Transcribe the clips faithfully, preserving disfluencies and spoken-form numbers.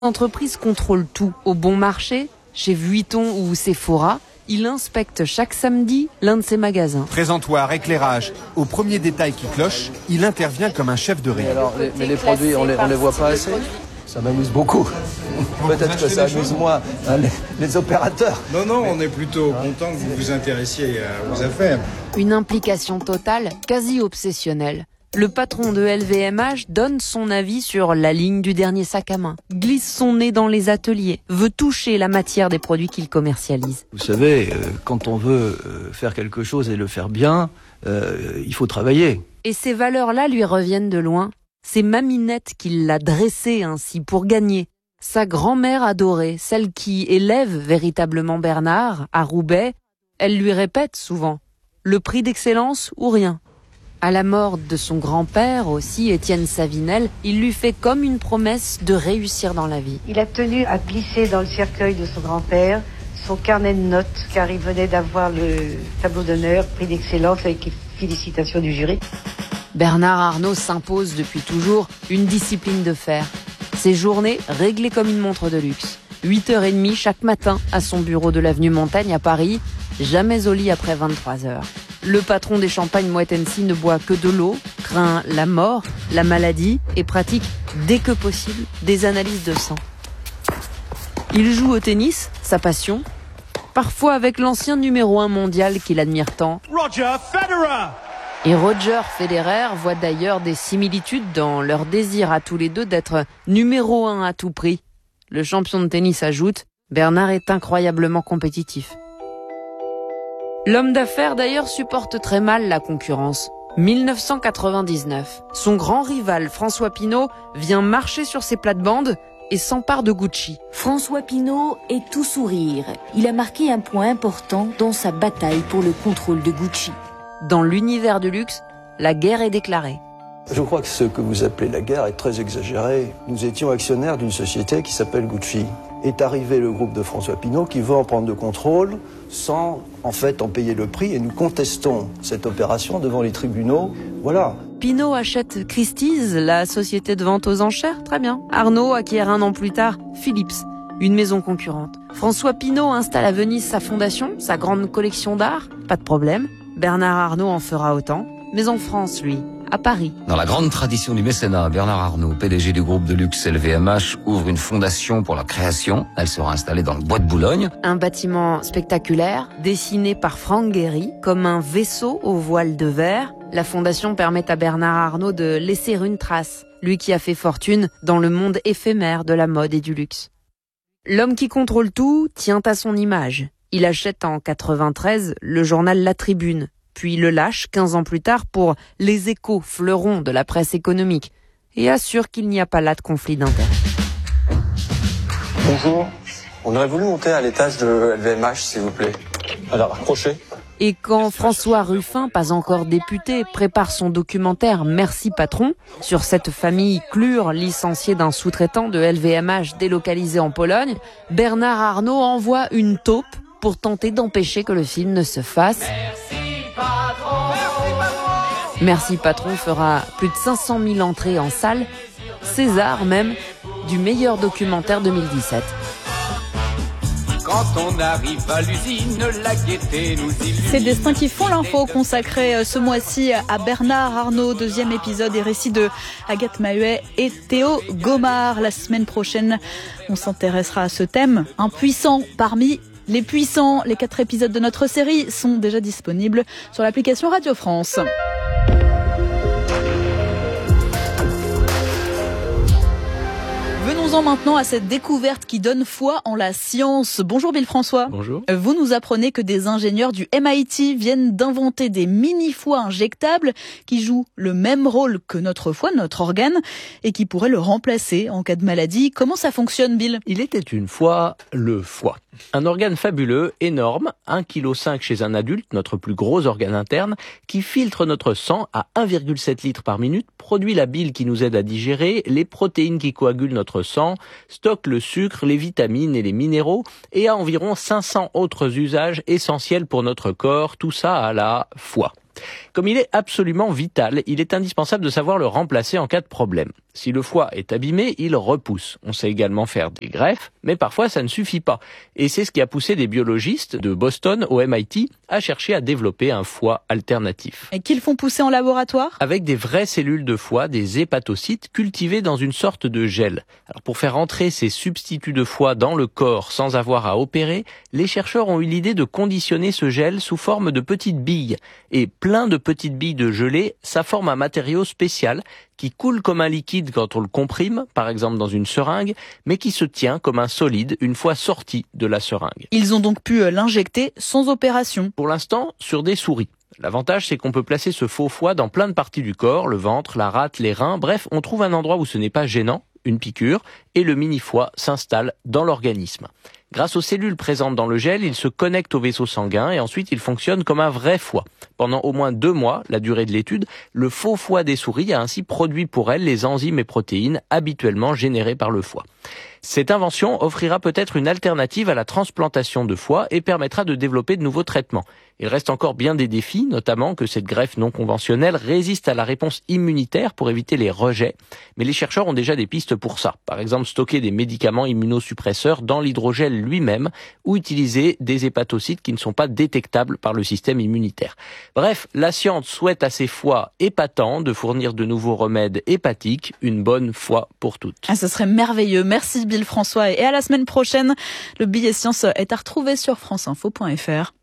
L'entreprise contrôle tout. Au bon marché, chez Vuitton ou Sephora, il inspecte chaque samedi l'un de ses magasins. Présentoir, éclairage, au premier détail qui cloche, il intervient comme un chef de rayon. Mais, alors, les, mais les produits, on les, on les voit pas assez. Ça m'amuse beaucoup. Peut-être que ça amuse moins hein, les, les opérateurs. Non, non, on est plutôt content que vous vous intéressiez à vos affaires. Une implication totale, quasi obsessionnelle. Le patron de L V M H donne son avis sur la ligne du dernier sac à main, glisse son nez dans les ateliers, veut toucher la matière des produits qu'il commercialise. Vous savez, quand on veut faire quelque chose et le faire bien, euh, il faut travailler. Et ces valeurs-là lui reviennent de loin. C'est Maminette qui l'a dressé ainsi pour gagner. Sa grand-mère adorée, celle qui élève véritablement Bernard, à Roubaix, elle lui répète souvent « le prix d'excellence ou rien ». À la mort de son grand-père aussi, Étienne Savinel, il lui fait comme une promesse de réussir dans la vie. Il a tenu à glisser dans le cercueil de son grand-père son carnet de notes, car il venait d'avoir le tableau d'honneur, prix d'excellence avec les félicitations du jury. Bernard Arnault s'impose depuis toujours une discipline de fer. Ses journées réglées comme une montre de luxe. huit heures trente chaque matin à son bureau de l'avenue Montaigne à Paris, jamais au lit après vingt-trois heures. Le patron des champagnes Moët Hennessy ne boit que de l'eau, craint la mort, la maladie et pratique, dès que possible, des analyses de sang. Il joue au tennis, sa passion, parfois avec l'ancien numéro un mondial qu'il admire tant. Roger Federer. Et Roger Federer voit d'ailleurs des similitudes dans leur désir à tous les deux d'être numéro un à tout prix. Le champion de tennis ajoute, Bernard est incroyablement compétitif. L'homme d'affaires d'ailleurs supporte très mal la concurrence. dix-neuf cent quatre-vingt-dix-neuf, son grand rival François Pinault vient marcher sur ses plates-bandes et s'empare de Gucci. François Pinault est tout sourire. Il a marqué un point important dans sa bataille pour le contrôle de Gucci. Dans l'univers du luxe, la guerre est déclarée. Je crois que ce que vous appelez la guerre est très exagéré. Nous étions actionnaires d'une société qui s'appelle Gucci. Est arrivé le groupe de François Pinault qui veut en prendre le contrôle sans en fait en payer le prix et nous contestons cette opération devant les tribunaux. Voilà. Pinault achète Christie's, la société de vente aux enchères, très bien. Arnault acquiert un an plus tard Philips, une maison concurrente. François Pinault installe à Venise sa fondation, sa grande collection d'art, pas de problème. Bernard Arnault en fera autant, mais en France, lui, à Paris. Dans la grande tradition du mécénat, Bernard Arnault, P D G du groupe de luxe L V M H, ouvre une fondation pour la création. Elle sera installée dans le bois de Boulogne. Un bâtiment spectaculaire, dessiné par Franck Gehry, comme un vaisseau aux voiles de verre. La fondation permet à Bernard Arnault de laisser une trace, lui qui a fait fortune dans le monde éphémère de la mode et du luxe. L'homme qui contrôle tout tient à son image. Il achète en quatre-vingt-treize le journal La Tribune, puis le lâche quinze ans plus tard pour Les Échos, fleuron de la presse économique, et assure qu'il n'y a pas là de conflit d'intérêts. Bonjour, on aurait voulu monter à l'étage de L V M H, s'il vous plaît. Alors, accrochez. Et quand François Ruffin, pas encore député, prépare son documentaire Merci Patron, sur cette famille Klur licenciée d'un sous-traitant de L V M H délocalisé en Pologne, Bernard Arnault envoie une taupe pour tenter d'empêcher que le film ne se fasse. Merci Patron. Merci Patron fera plus de cinq cent mille entrées en salle, César même, du meilleur documentaire deux mille dix-sept. Quand on arrive à l'usine, la gaieté nous illumine. C'est Destins qui font l'info consacré ce mois-ci à Bernard Arnault, deuxième épisode et récit de Agathe Mahuet et Théo Gomard. La semaine prochaine, on s'intéressera à ce thème, impuissant parmi les puissants. Les quatre épisodes de notre série sont déjà disponibles sur l'application Radio France. Venons-en maintenant à cette découverte qui donne foi en la science. Bonjour Bill François. Bonjour. Vous nous apprenez que des ingénieurs du M I T viennent d'inventer des mini-foies injectables qui jouent le même rôle que notre foie, notre organe, et qui pourraient le remplacer en cas de maladie. Comment ça fonctionne, Bill ? Il était une fois le foie. Un organe fabuleux, énorme, un virgule cinq kilos chez un adulte, notre plus gros organe interne, qui filtre notre sang à un virgule sept litres par minute, produit la bile qui nous aide à digérer, les protéines qui coagulent notre sang, stocke le sucre, les vitamines et les minéraux, et a environ cinq cents autres usages essentiels pour notre corps, tout ça à la fois. Comme il est absolument vital, il est indispensable de savoir le remplacer en cas de problème. Si le foie est abîmé, il repousse. On sait également faire des greffes, mais parfois ça ne suffit pas. Et c'est ce qui a poussé des biologistes de Boston au M I T à chercher à développer un foie alternatif. Et qu'ils font pousser en laboratoire ? Avec des vraies cellules de foie, des hépatocytes cultivés dans une sorte de gel. Alors pour faire entrer ces substituts de foie dans le corps sans avoir à opérer, les chercheurs ont eu l'idée de conditionner ce gel sous forme de petites billes. Et plein de petites billes de gelée, ça forme un matériau spécial qui coule comme un liquide quand on le comprime, par exemple dans une seringue, mais qui se tient comme un solide une fois sorti de la seringue. Ils ont donc pu l'injecter sans opération. Pour l'instant, sur des souris. L'avantage, c'est qu'on peut placer ce faux foie dans plein de parties du corps, le ventre, la rate, les reins, bref, on trouve un endroit où ce n'est pas gênant, une piqûre, et le mini-foie s'installe dans l'organisme. Grâce aux cellules présentes dans le gel, il se connecte au vaisseau sanguin et ensuite il fonctionne comme un vrai foie. Pendant au moins deux mois, la durée de l'étude, le faux foie des souris a ainsi produit pour elles les enzymes et protéines habituellement générées par le foie. Cette invention offrira peut-être une alternative à la transplantation de foie et permettra de développer de nouveaux traitements. Il reste encore bien des défis, notamment que cette greffe non conventionnelle résiste à la réponse immunitaire pour éviter les rejets. Mais les chercheurs ont déjà des pistes pour ça. Par exemple, stocker des médicaments immunosuppresseurs dans l'hydrogel lui-même ou utiliser des hépatocytes qui ne sont pas détectables par le système immunitaire. Bref, la science souhaite à ses foies épatants de fournir de nouveaux remèdes hépatiques, une bonne fois pour toutes. Ah, ce serait merveilleux. Merci Bill François et à la semaine prochaine. Le billet science est à retrouver sur france info point f r.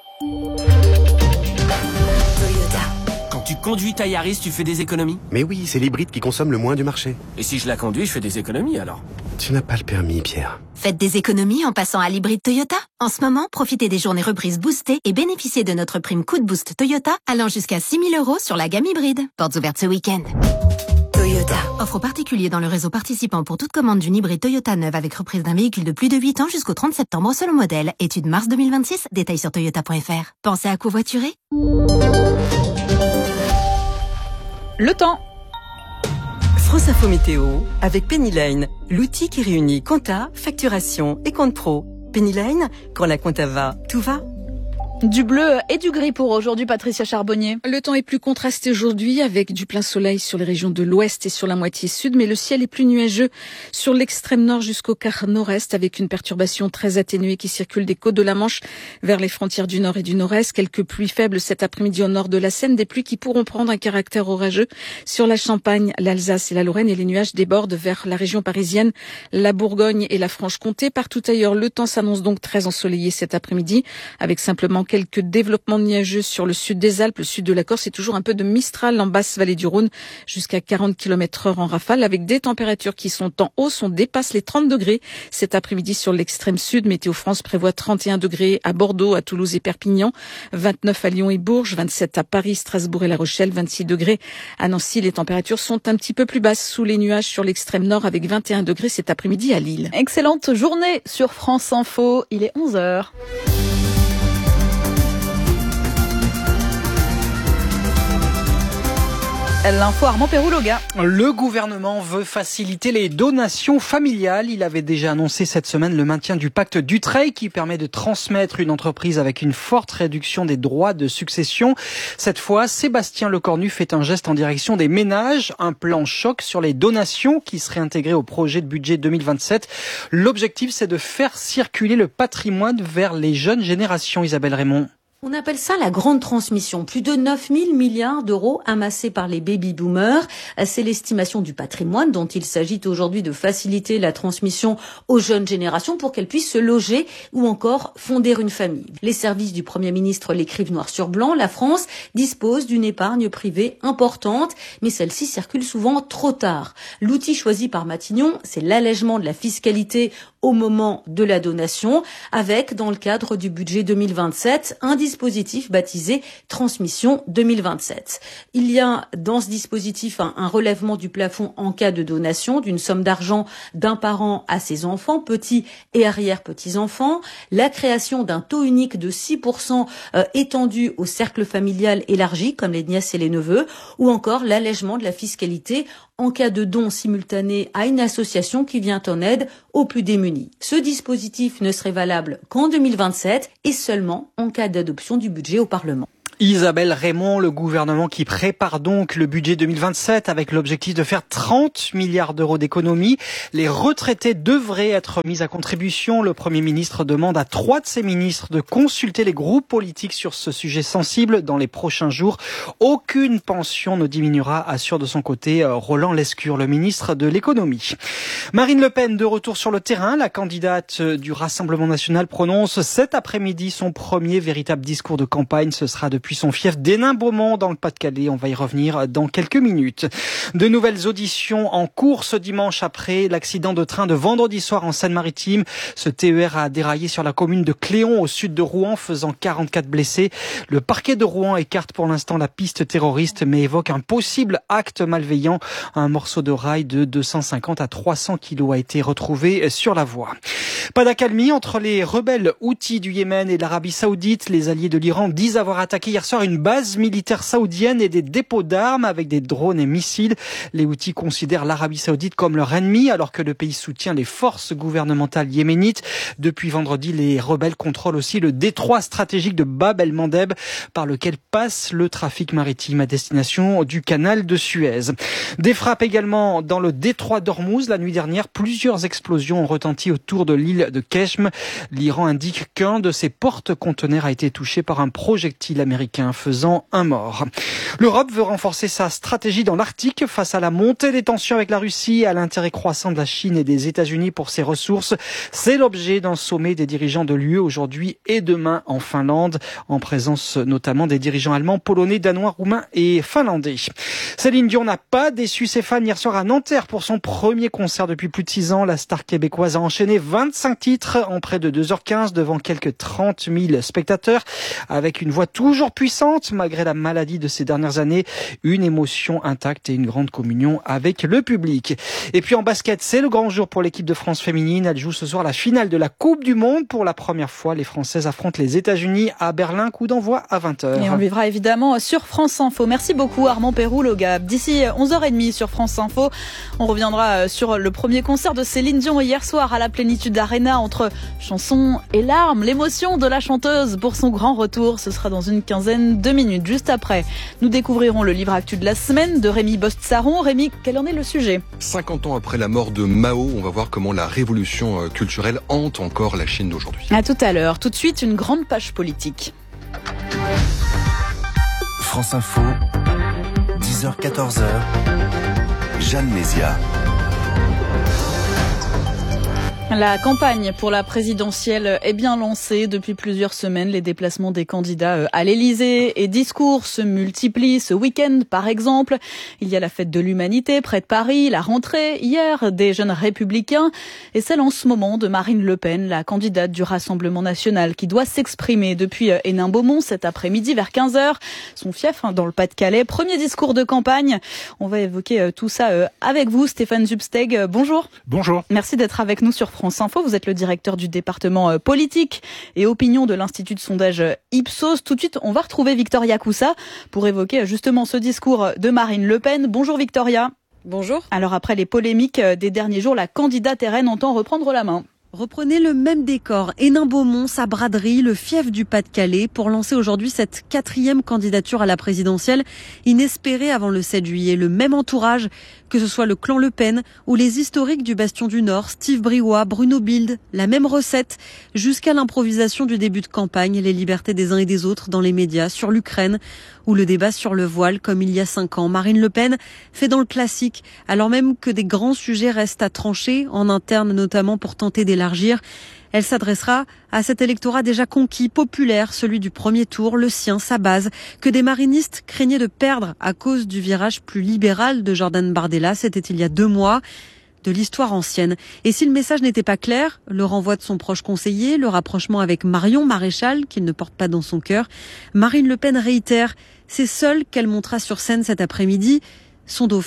Quand tu conduis ta Yaris, tu fais des économies? Mais oui, c'est l'hybride qui consomme le moins du marché. Et si je la conduis, je fais des économies alors? Tu n'as pas le permis, Pierre. Faites des économies en passant à l'hybride Toyota. En ce moment, profitez des journées reprises boostées et bénéficiez de notre prime coup de boost Toyota allant jusqu'à six mille euros sur la gamme hybride. Portes ouvertes ce week-end. Toyota. Offre aux particuliers dans le réseau participant pour toute commande d'une hybride Toyota neuve avec reprise d'un véhicule de plus de huit ans jusqu'au trente septembre selon modèle. Étude mars deux mille vingt-six. Détails sur toyota point f r. Pensez à covoiturer? Le temps. France Info Météo avec Pennyline, l'outil qui réunit compta, facturation et compte pro. Pennyline, quand la compta va, tout va. Du bleu et du gris pour aujourd'hui, Patricia Charbonnier. Le temps est plus contrasté aujourd'hui avec du plein soleil sur les régions de l'ouest et sur la moitié sud, mais le ciel est plus nuageux sur l'extrême nord jusqu'au quart nord-est avec une perturbation très atténuée qui circule des côtes de la Manche vers les frontières du nord et du nord-est. Quelques pluies faibles cet après-midi au nord de la Seine, des pluies qui pourront prendre un caractère orageux sur la Champagne, l'Alsace et la Lorraine et les nuages débordent vers la région parisienne, la Bourgogne et la Franche-Comté. Partout ailleurs, le temps s'annonce donc très ensoleillé cet après-midi avec simplement quelques développements nuageux sur le sud des Alpes, le sud de la Corse et toujours un peu de Mistral en basse vallée du Rhône jusqu'à quarante kilomètres heure en rafale avec des températures qui sont en hausse. On dépasse les trente degrés cet après-midi sur l'extrême sud. Météo France prévoit trente et un degrés à Bordeaux, à Toulouse et Perpignan, vingt-neuf à Lyon et Bourges, vingt-sept à Paris, Strasbourg et La Rochelle, vingt-six degrés à Nancy. Les températures sont un petit peu plus basses sous les nuages sur l'extrême nord avec vingt et un degrés cet après-midi à Lille. Excellente journée sur France Info. Il est onze heures. L'info Armand Pérouloga. Le gouvernement veut faciliter les donations familiales. Il avait déjà annoncé cette semaine le maintien du pacte Dutreil qui permet de transmettre une entreprise avec une forte réduction des droits de succession. Cette fois, Sébastien Lecornu fait un geste en direction des ménages. Un plan choc sur les donations qui serait intégré au projet de budget deux mille vingt-sept. L'objectif, c'est de faire circuler le patrimoine vers les jeunes générations. Isabelle Raymond. On appelle ça la grande transmission. Plus de neuf mille milliards d'euros amassés par les baby-boomers. C'est l'estimation du patrimoine dont il s'agit aujourd'hui de faciliter la transmission aux jeunes générations pour qu'elles puissent se loger ou encore fonder une famille. Les services du Premier ministre l'écrivent noir sur blanc. La France dispose d'une épargne privée importante, mais celle-ci circule souvent trop tard. L'outil choisi par Matignon, c'est l'allègement de la fiscalité au moment de la donation, avec, dans le cadre du budget deux mille vingt-sept, un dispositif baptisé Transmission deux mille vingt-sept. Il y a dans ce dispositif un, un relèvement du plafond en cas de donation d'une somme d'argent d'un parent à ses enfants, petits et arrière-petits-enfants, la création d'un taux unique de six pour cent euh, étendu au cercle familial élargi, comme les nièces et les neveux, ou encore l'allègement de la fiscalité en cas de don simultané à une association qui vient en aide aux plus démunis. Ce dispositif ne serait valable qu'en deux mille vingt-sept et seulement en cas d'adoption du budget au Parlement. Isabelle Raymond, le gouvernement qui prépare donc le budget deux mille vingt-sept avec l'objectif de faire trente milliards d'euros d'économies. Les retraités devraient être mis à contribution. Le Premier ministre demande à trois de ses ministres de consulter les groupes politiques sur ce sujet sensible dans les prochains jours. Aucune pension ne diminuera, assure de son côté Roland Lescure, le ministre de l'économie. Marine Le Pen de retour sur le terrain. La candidate du Rassemblement national prononce cet après-midi son premier véritable discours de campagne. Ce sera depuis son fief d'Hénin-Beaumont dans le Pas-de-Calais. On va y revenir dans quelques minutes. De nouvelles auditions en cours ce dimanche après l'accident de train de vendredi soir en Seine-Maritime. Ce T E R a déraillé sur la commune de Cléon au sud de Rouen, faisant quarante-quatre blessés. Le parquet de Rouen écarte pour l'instant la piste terroriste mais évoque un possible acte malveillant. Un morceau de rail de deux cent cinquante à trois cents kilos a été retrouvé sur la voie. Pas d'accalmie entre les rebelles Houthis du Yémen et l'Arabie Saoudite. Les alliés de l'Iran disent avoir attaqué hier soir une base militaire saoudienne et des dépôts d'armes avec des drones et missiles. Les Houthis considèrent l'Arabie Saoudite comme leur ennemi alors que le pays soutient les forces gouvernementales yéménites. Depuis vendredi, les rebelles contrôlent aussi le détroit stratégique de Bab el-Mandeb par lequel passe le trafic maritime à destination du canal de Suez. Des frappes également dans le détroit d'Ormuz. La nuit dernière, plusieurs explosions ont retenti autour de l'île de Keshm. L'Iran indique qu'un de ses porte-conteneurs a été touché par un projectile américain faisant un mort. L'Europe veut renforcer sa stratégie dans l'Arctique face à la montée des tensions avec la Russie et à l'intérêt croissant de la Chine et des États-Unis pour ses ressources. C'est l'objet d'un sommet des dirigeants de l'U E aujourd'hui et demain en Finlande, en présence notamment des dirigeants allemands, polonais, danois, roumains et finlandais. Céline Dion n'a pas déçu ses fans hier soir à Nanterre pour son premier concert depuis plus de six ans. La star québécoise a enchaîné vingt-cinq titres en près de deux heures quinze devant quelques trente mille spectateurs avec une voix toujours puissante malgré la maladie de ces dernières années, une émotion intacte et une grande communion avec le public. Et puis en basket, c'est le grand jour pour l'équipe de France féminine. Elle joue ce soir la finale de la Coupe du Monde. Pour la première fois, les Françaises affrontent les États-Unis à Berlin. Coup d'envoi à vingt heures. Et on vivra évidemment sur France Info. Merci beaucoup Armand Perroux-Logab. D'ici onze heures trente sur France Info, on reviendra sur le premier concert de Céline Dion hier soir à la Plénitude Arena entre chansons et larmes. L'émotion de la chanteuse pour son grand retour, ce sera dans une quinzaine de minutes. Juste après, nous découvrirons le livre actu de la semaine de Rémi Bost-Saron. Rémi, quel en est le sujet ? cinquante ans après la mort de Mao, on va voir comment la révolution culturelle hante encore la Chine d'aujourd'hui. À tout à l'heure. Tout de suite, une grande page politique. France Info, dix heures quatorze heures, Jeanne Mézia. La campagne pour la présidentielle est bien lancée depuis plusieurs semaines. Les déplacements des candidats à l'Élysée et discours se multiplient. Ce week-end, par exemple, il y a la fête de l'humanité près de Paris, la rentrée hier des jeunes républicains et celle en ce moment de Marine Le Pen, la candidate du Rassemblement national qui doit s'exprimer depuis Hénin-Beaumont cet après-midi vers quinze heures. Son fief dans le Pas-de-Calais. Premier discours de campagne. On va évoquer tout ça avec vous, Stéphane Zubsteg. Bonjour. Bonjour. Merci d'être avec nous sur France Info. Vous êtes le directeur du département politique et opinion de l'Institut de sondage Ipsos. Tout de suite, on va retrouver Victoria Coussa pour évoquer justement ce discours de Marine Le Pen. Bonjour Victoria. Bonjour. Alors après les polémiques des derniers jours, la candidate R N entend reprendre la main. Reprenez le même décor, Hénin-Beaumont, sa braderie, le fief du Pas-de-Calais, pour lancer aujourd'hui cette quatrième candidature à la présidentielle, inespérée avant le sept juillet. Le même entourage, que ce soit le clan Le Pen ou les historiques du Bastion du Nord, Steve Briouat, Bruno Bild, la même recette, jusqu'à l'improvisation du début de campagne, les libertés des uns et des autres dans les médias, sur l'Ukraine, ou le débat sur le voile, comme il y a cinq ans. Marine Le Pen fait dans le classique, alors même que des grands sujets restent à trancher, en interne notamment pour tenter d'élargir. Elle s'adressera à cet électorat déjà conquis, populaire, celui du premier tour, le sien, sa base, que des marinistes craignaient de perdre à cause du virage plus libéral de Jordan Bardella. C'était il y a deux mois. De l'histoire ancienne. Et si le message n'était pas clair, le renvoi de son proche conseiller, le rapprochement avec Marion Maréchal, qu'il ne porte pas dans son cœur, Marine Le Pen réitère, c'est seule qu'elle montera sur scène cet après-midi. Son dauphin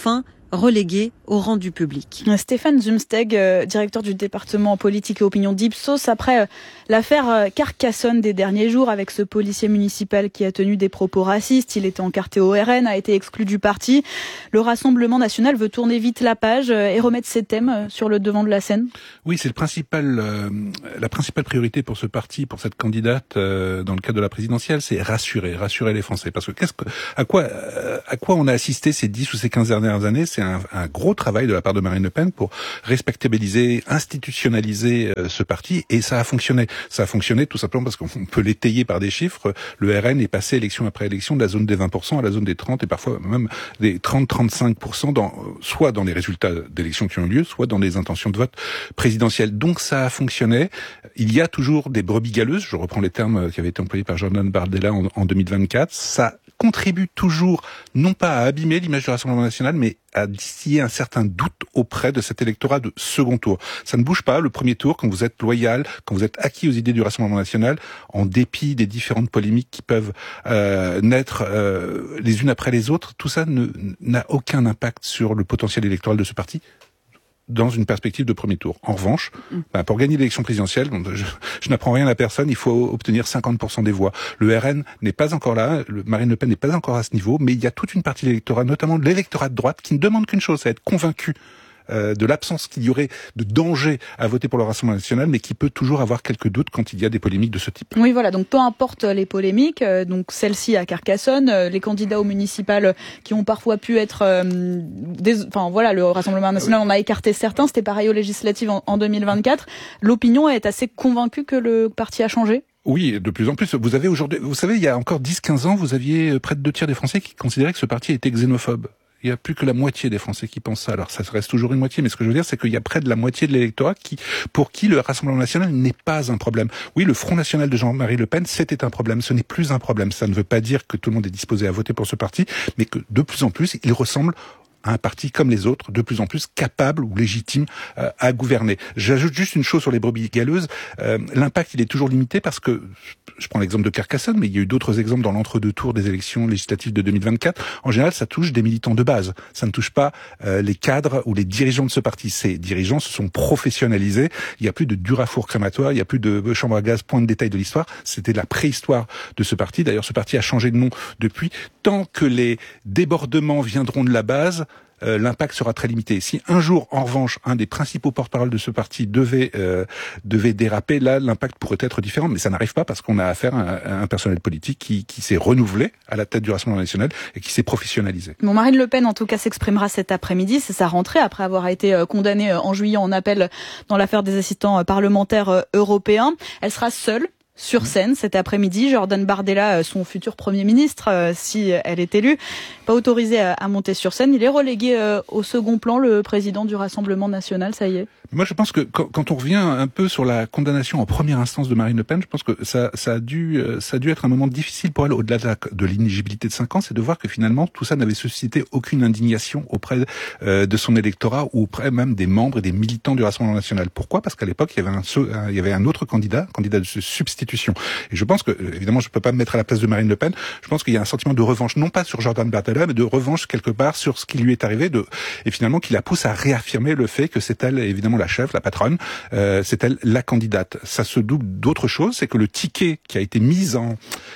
relégué au rang du public. Stéphane Zumsteg, euh, directeur du département politique et opinion d'Ipsos, après euh, l'affaire euh, Carcassonne des derniers jours avec ce policier municipal qui a tenu des propos racistes, il était encarté au R N, a été exclu du parti. Le Rassemblement national veut tourner vite la page euh, et remettre ses thèmes euh, sur le devant de la scène. Oui, c'est le principal, euh, la principale priorité pour ce parti, pour cette candidate euh, dans le cadre de la présidentielle, c'est rassurer, rassurer les Français. Parce que qu'est-ce que, à quoi, euh, à quoi on a assisté ces dix ou ces quinze dernières années? C'est un, un gros travail de la part de Marine Le Pen pour respectabiliser, institutionnaliser euh, ce parti, et ça a fonctionné. Ça a fonctionné tout simplement parce qu'on peut l'étayer par des chiffres. Le R N est passé élection après élection de la zone des vingt pour cent à la zone des trente et parfois même des trente à trente-cinq pour cent dans, soit dans les résultats d'élections qui ont eu lieu, soit dans les intentions de vote présidentielles. Donc ça a fonctionné. Il y a toujours des brebis galeuses. Je reprends les termes qui avaient été employés par Jordan Bardella en, en deux mille vingt-quatre. Ça contribue toujours, non pas à abîmer l'image du Rassemblement national, mais à distiller un certain doute auprès de cet électorat de second tour. Ça ne bouge pas le premier tour quand vous êtes loyal, quand vous êtes acquis aux idées du Rassemblement national, en dépit des différentes polémiques qui peuvent euh, naître euh, les unes après les autres. Tout ça ne, n'a aucun impact sur le potentiel électoral de ce parti dans une perspective de premier tour. En revanche, ben, pour gagner l'élection présidentielle, je, je n'apprends rien à personne, il faut obtenir cinquante pour cent des voix. Le R N n'est pas encore là, le, Marine Le Pen n'est pas encore à ce niveau, mais il y a toute une partie de l'électorat, notamment de l'électorat de droite, qui ne demande qu'une chose, c'est être convaincu euh, de l'absence qu'il y aurait de danger à voter pour le Rassemblement national, mais qui peut toujours avoir quelques doutes quand il y a des polémiques de ce type. Oui, voilà, donc peu importe les polémiques, euh, donc celle-ci à Carcassonne, euh, les candidats aux municipales qui ont parfois pu être, euh, des, enfin voilà, le Rassemblement national en a écarté certains, c'était pareil aux législatives en, en deux mille vingt-quatre. L'opinion est assez convaincue que le parti a changé? Oui, de plus en plus. Vous avez aujourd'hui, vous savez, il y a encore dix à quinze ans, vous aviez près de deux tiers des Français qui considéraient que ce parti était xénophobe. Il y a plus que la moitié des Français qui pensent ça. Alors ça reste toujours une moitié, mais ce que je veux dire, c'est qu'il y a près de la moitié de l'électorat qui, pour qui le Rassemblement national n'est pas un problème. Oui, le Front national de Jean-Marie Le Pen, c'était un problème. Ce n'est plus un problème. Ça ne veut pas dire que tout le monde est disposé à voter pour ce parti, mais que de plus en plus, il ressemble à un parti comme les autres, de plus en plus capable ou légitime euh, à gouverner. J'ajoute juste une chose sur les brebis galeuses. Euh, l'impact, il est toujours limité parce que, je prends l'exemple de Carcassonne, mais il y a eu d'autres exemples dans l'entre-deux tours des élections législatives de deux mille vingt-quatre. En général, ça touche des militants de base. Ça ne touche pas euh, les cadres ou les dirigeants de ce parti. Ces dirigeants se sont professionnalisés. Il n'y a plus de dur à four crématoire, il n'y a plus de chambre à gaz, point de détail de l'histoire. C'était la préhistoire de ce parti. D'ailleurs, ce parti a changé de nom depuis. Tant que les débordements viendront de la base, Euh, l'impact sera très limité. Si un jour, en revanche, un des principaux porte-parole de ce parti devait euh, devait déraper, là, l'impact pourrait être différent. Mais ça n'arrive pas parce qu'on a affaire à, à un personnel politique qui, qui s'est renouvelé à la tête du Rassemblement national et qui s'est professionnalisé. Bon, Marine Le Pen, en tout cas, s'exprimera cet après-midi. C'est sa rentrée après avoir été condamnée en juillet en appel dans l'affaire des assistants parlementaires européens. Elle sera seule sur scène cet après-midi. Jordan Bardella, son futur Premier ministre, euh, si elle est élue, pas autorisé à, à monter sur scène. Il est relégué euh, au second plan, le président du Rassemblement national, ça y est. Moi, je pense que quand, quand on revient un peu sur la condamnation en première instance de Marine Le Pen, je pense que ça, ça a dû, ça a dû être un moment difficile pour elle, au-delà de, la, de l'inéligibilité de cinq ans, c'est de voir que finalement tout ça n'avait suscité aucune indignation auprès euh, de son électorat ou auprès même des membres et des militants du Rassemblement national. Pourquoi ? Parce qu'à l'époque, il y avait un, il y avait un autre candidat, candidat de substitution. Et je pense que, évidemment, je peux pas me mettre à la place de Marine Le Pen. Je pense qu'il y a un sentiment de revanche, non pas sur Jordan Bardella, mais de revanche quelque part sur ce qui lui est arrivé, de, et finalement qui la pousse à réaffirmer le fait que c'est elle, évidemment, la chef, la patronne, euh, c'est elle la candidate. Ça se double d'autre chose, c'est que le ticket qui a été mis en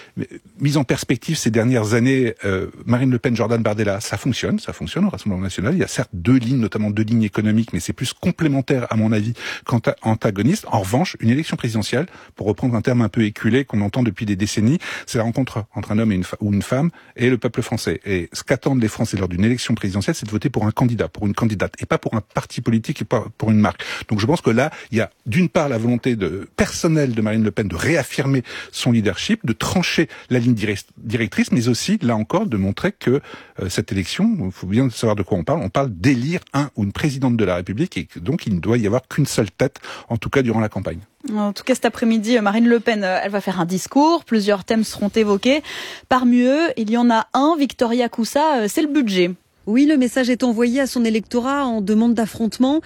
mis en perspective ces dernières années, euh, Marine Le Pen, Jordan Bardella, ça fonctionne, ça fonctionne au Rassemblement national. Il y a certes deux lignes, notamment deux lignes économiques, mais c'est plus complémentaire à mon avis qu'antagoniste. En revanche, une élection présidentielle, pour reprendre un terme un peu éculé qu'on entend depuis des décennies, c'est la rencontre entre un homme et une fa- ou une femme et le peuple français. Et ce qu'attendent les Français lors d'une élection présidentielle, c'est de voter pour un candidat, pour une candidate, et pas pour un parti politique et pas pour une marque. Donc je pense que là, il y a d'une part la volonté de, personnelle de Marine Le Pen de réaffirmer son leadership, de trancher la ligne directrice, mais aussi, là encore, de montrer que euh, cette élection, il faut bien savoir de quoi on parle, on parle d'élire un ou une présidente de la République, et donc il ne doit y avoir qu'une seule tête, en tout cas durant la campagne. En tout cas, cet après-midi, Marine Le Pen, elle va faire un discours, plusieurs thèmes seront évoqués. Parmi eux, il y en a un, Victoria Coussa, c'est le budget. Oui, le message est envoyé à son électorat en demande d'affrontement.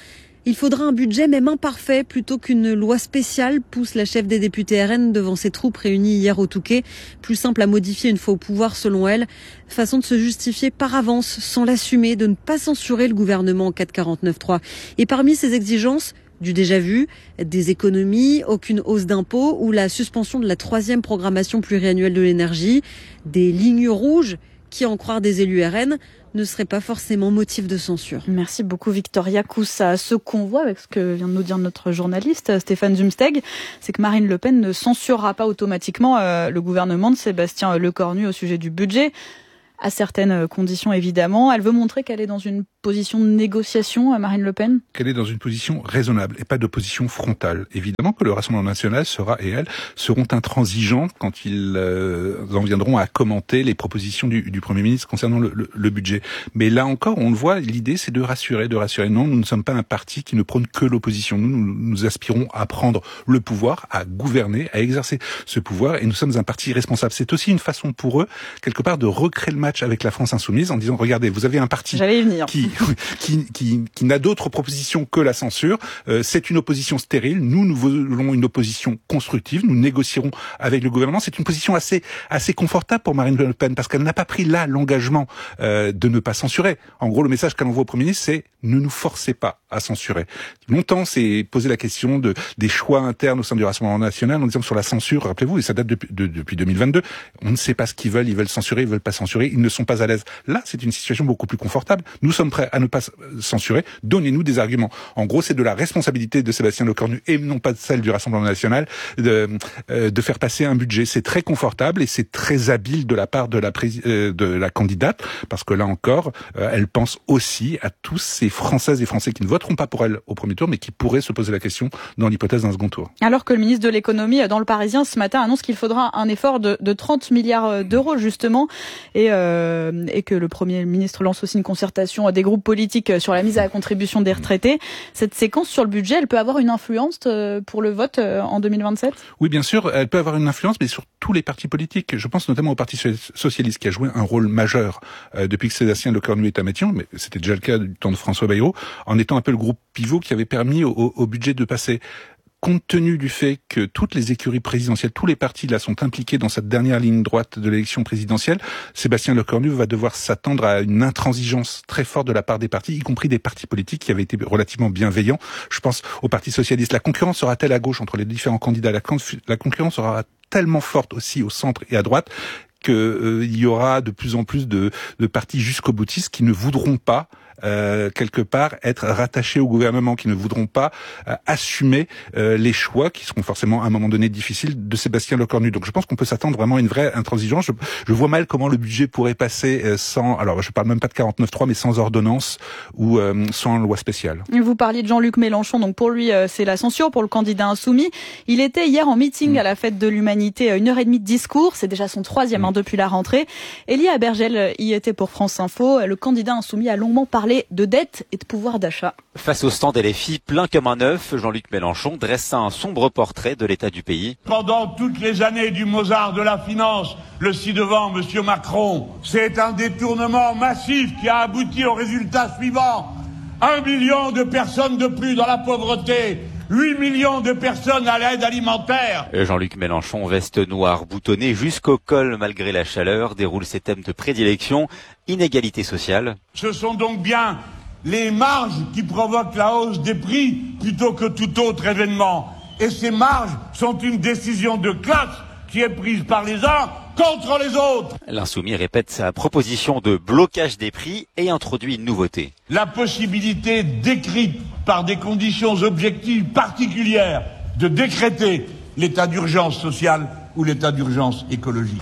Il faudra un budget même imparfait plutôt qu'une loi spéciale, pousse la chef des députés R N devant ses troupes réunies hier au Touquet. Plus simple à modifier une fois au pouvoir selon elle. Façon de se justifier par avance sans l'assumer, de ne pas censurer le gouvernement en cas de quarante-neuf trois. Et parmi ces exigences, du déjà vu, des économies, aucune hausse d'impôts ou la suspension de la troisième programmation pluriannuelle de l'énergie, des lignes rouges qui, à en croire des élus R N, ne seraient pas forcément motif de censure. Merci beaucoup Victoria Coussa. Ce qu'on voit avec ce que vient de nous dire notre journaliste Stéphane Zumsteg, c'est que Marine Le Pen ne censurera pas automatiquement euh, le gouvernement de Sébastien Lecornu au sujet du budget. À certaines conditions, évidemment. Elle veut montrer qu'elle est dans une position de négociation, à Marine Le Pen ? Qu'elle est dans une position raisonnable et pas d'opposition frontale. Évidemment que le Rassemblement national sera, et elle, seront intransigeants quand ils euh, en viendront à commenter les propositions du, du Premier ministre concernant le, le, le budget. Mais là encore, on le voit, l'idée c'est de rassurer, de rassurer. Non, nous ne sommes pas un parti qui ne prône que l'opposition. Nous, nous, nous aspirons à prendre le pouvoir, à gouverner, à exercer ce pouvoir, et nous sommes un parti responsable. C'est aussi une façon pour eux, quelque part, de recréer le match avec la France insoumise en disant, regardez, vous avez un parti qui, qui, qui, qui n'a d'autres propositions que la censure. Euh, c'est une opposition stérile. Nous, nous voulons une opposition constructive. Nous négocierons avec le gouvernement. C'est une position assez, assez confortable pour Marine Le Pen parce qu'elle n'a pas pris là l'engagement euh, de ne pas censurer. En gros, le message qu'elle envoie au Premier ministre, c'est ne nous forcez pas à censurer. Longtemps, c'est poser la question de des choix internes au sein du Rassemblement national en disant sur la censure, rappelez-vous, et ça date depuis, de, depuis deux mille vingt-deux, on ne sait pas ce qu'ils veulent, ils veulent censurer, ils veulent pas censurer, ils ne sont pas à l'aise. Là, c'est une situation beaucoup plus confortable. Nous sommes prêts à ne pas censurer. Donnez-nous des arguments. En gros, c'est de la responsabilité de Sébastien Lecornu et non pas de celle du Rassemblement national de, euh, de faire passer un budget. C'est très confortable et c'est très habile de la part de la, pré- euh, de la candidate parce que là encore, euh, elle pense aussi à tous ces Françaises et Français qui ne voteront pas pour elle au premier tour mais qui pourraient se poser la question dans l'hypothèse d'un second tour. Alors que le ministre de l'économie dans Le Parisien ce matin annonce qu'il faudra un effort de, de trente milliards d'euros justement et, euh, et que le Premier ministre lance aussi une concertation des groupes politiques sur la mise à la contribution des retraités. Cette séquence sur le budget, elle peut avoir une influence pour le vote en deux mille vingt-sept ? Oui, bien sûr, elle peut avoir une influence, mais sur tous les partis politiques. Je pense notamment au Parti socialiste qui a joué un rôle majeur euh, depuis que Sébastien Lecornu est à Matignon, mais c'était déjà le cas du temps de François Bayrou, en étant un peu le groupe pivot qui avait permis au, au budget de passer. Compte tenu du fait que toutes les écuries présidentielles, tous les partis là sont impliqués dans cette dernière ligne droite de l'élection présidentielle, Sébastien Lecornu va devoir s'attendre à une intransigeance très forte de la part des partis, y compris des partis politiques qui avaient été relativement bienveillants. Je pense au Parti socialiste. La concurrence sera-t-elle à gauche entre les différents candidats ? La, la concurrence sera tellement forte aussi au centre et à droite qu'il euh, y aura de plus en plus de, de partis jusqu'au boutistes qui ne voudront pas Euh, quelque part être rattachés au gouvernement, qui ne voudront pas euh, assumer euh, les choix qui seront forcément à un moment donné difficiles de Sébastien Lecornu. Donc je pense qu'on peut s'attendre vraiment à une vraie intransigeance. Je, je vois mal comment le budget pourrait passer euh, sans, alors je parle même pas de quarante-neuf trois, mais sans ordonnance ou euh, sans loi spéciale. Vous parliez de Jean-Luc Mélenchon, donc pour lui euh, c'est la censure, pour le candidat insoumis. Il était hier en meeting mmh. à la Fête de l'Humanité, une heure et demie de discours, c'est déjà son troisième mmh. hein, depuis la rentrée. Elie Abergel y était pour France Info. Le candidat insoumis a longuement parlé de dette et de pouvoir d'achat. Face au stand L F I plein comme un œuf, Jean-Luc Mélenchon dressa un sombre portrait de l'état du pays. Pendant toutes les années du Mozart de la finance, le ci-devant, Monsieur Macron, c'est un détournement massif qui a abouti au résultat suivant. Un million de personnes de plus dans la pauvreté, huit millions de personnes à l'aide alimentaire. Jean-Luc Mélenchon, veste noire boutonnée jusqu'au col malgré la chaleur, déroule ses thèmes de prédilection, inégalité sociale. Ce sont donc bien les marges qui provoquent la hausse des prix plutôt que tout autre événement. Et ces marges sont une décision de classe qui est prise par les uns contre les autres. L'insoumis répète sa proposition de blocage des prix et introduit une nouveauté. La possibilité décrite par des conditions objectives particulières de décréter l'état d'urgence sociale ou l'état d'urgence écologique.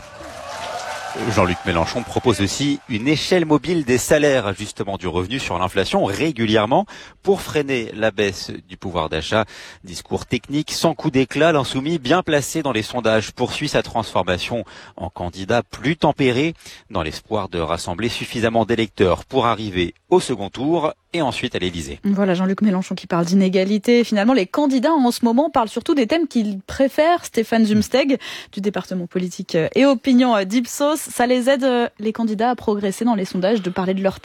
Jean-Luc Mélenchon propose aussi une échelle mobile des salaires, ajustement du revenu sur l'inflation régulièrement pour freiner la baisse du pouvoir d'achat. Discours technique sans coup d'éclat, l'insoumis bien placé dans les sondages poursuit sa transformation en candidat plus tempéré dans l'espoir de rassembler suffisamment d'électeurs pour arriver au second tour et ensuite à l'Élysée. Voilà Jean-Luc Mélenchon qui parle d'inégalité. Finalement, les candidats en ce moment parlent surtout des thèmes qu'ils préfèrent. Stéphane Zumsteg du département politique et opinion d'Ipsos, ça les aide les candidats à progresser dans les sondages de parler de leurs thèmes.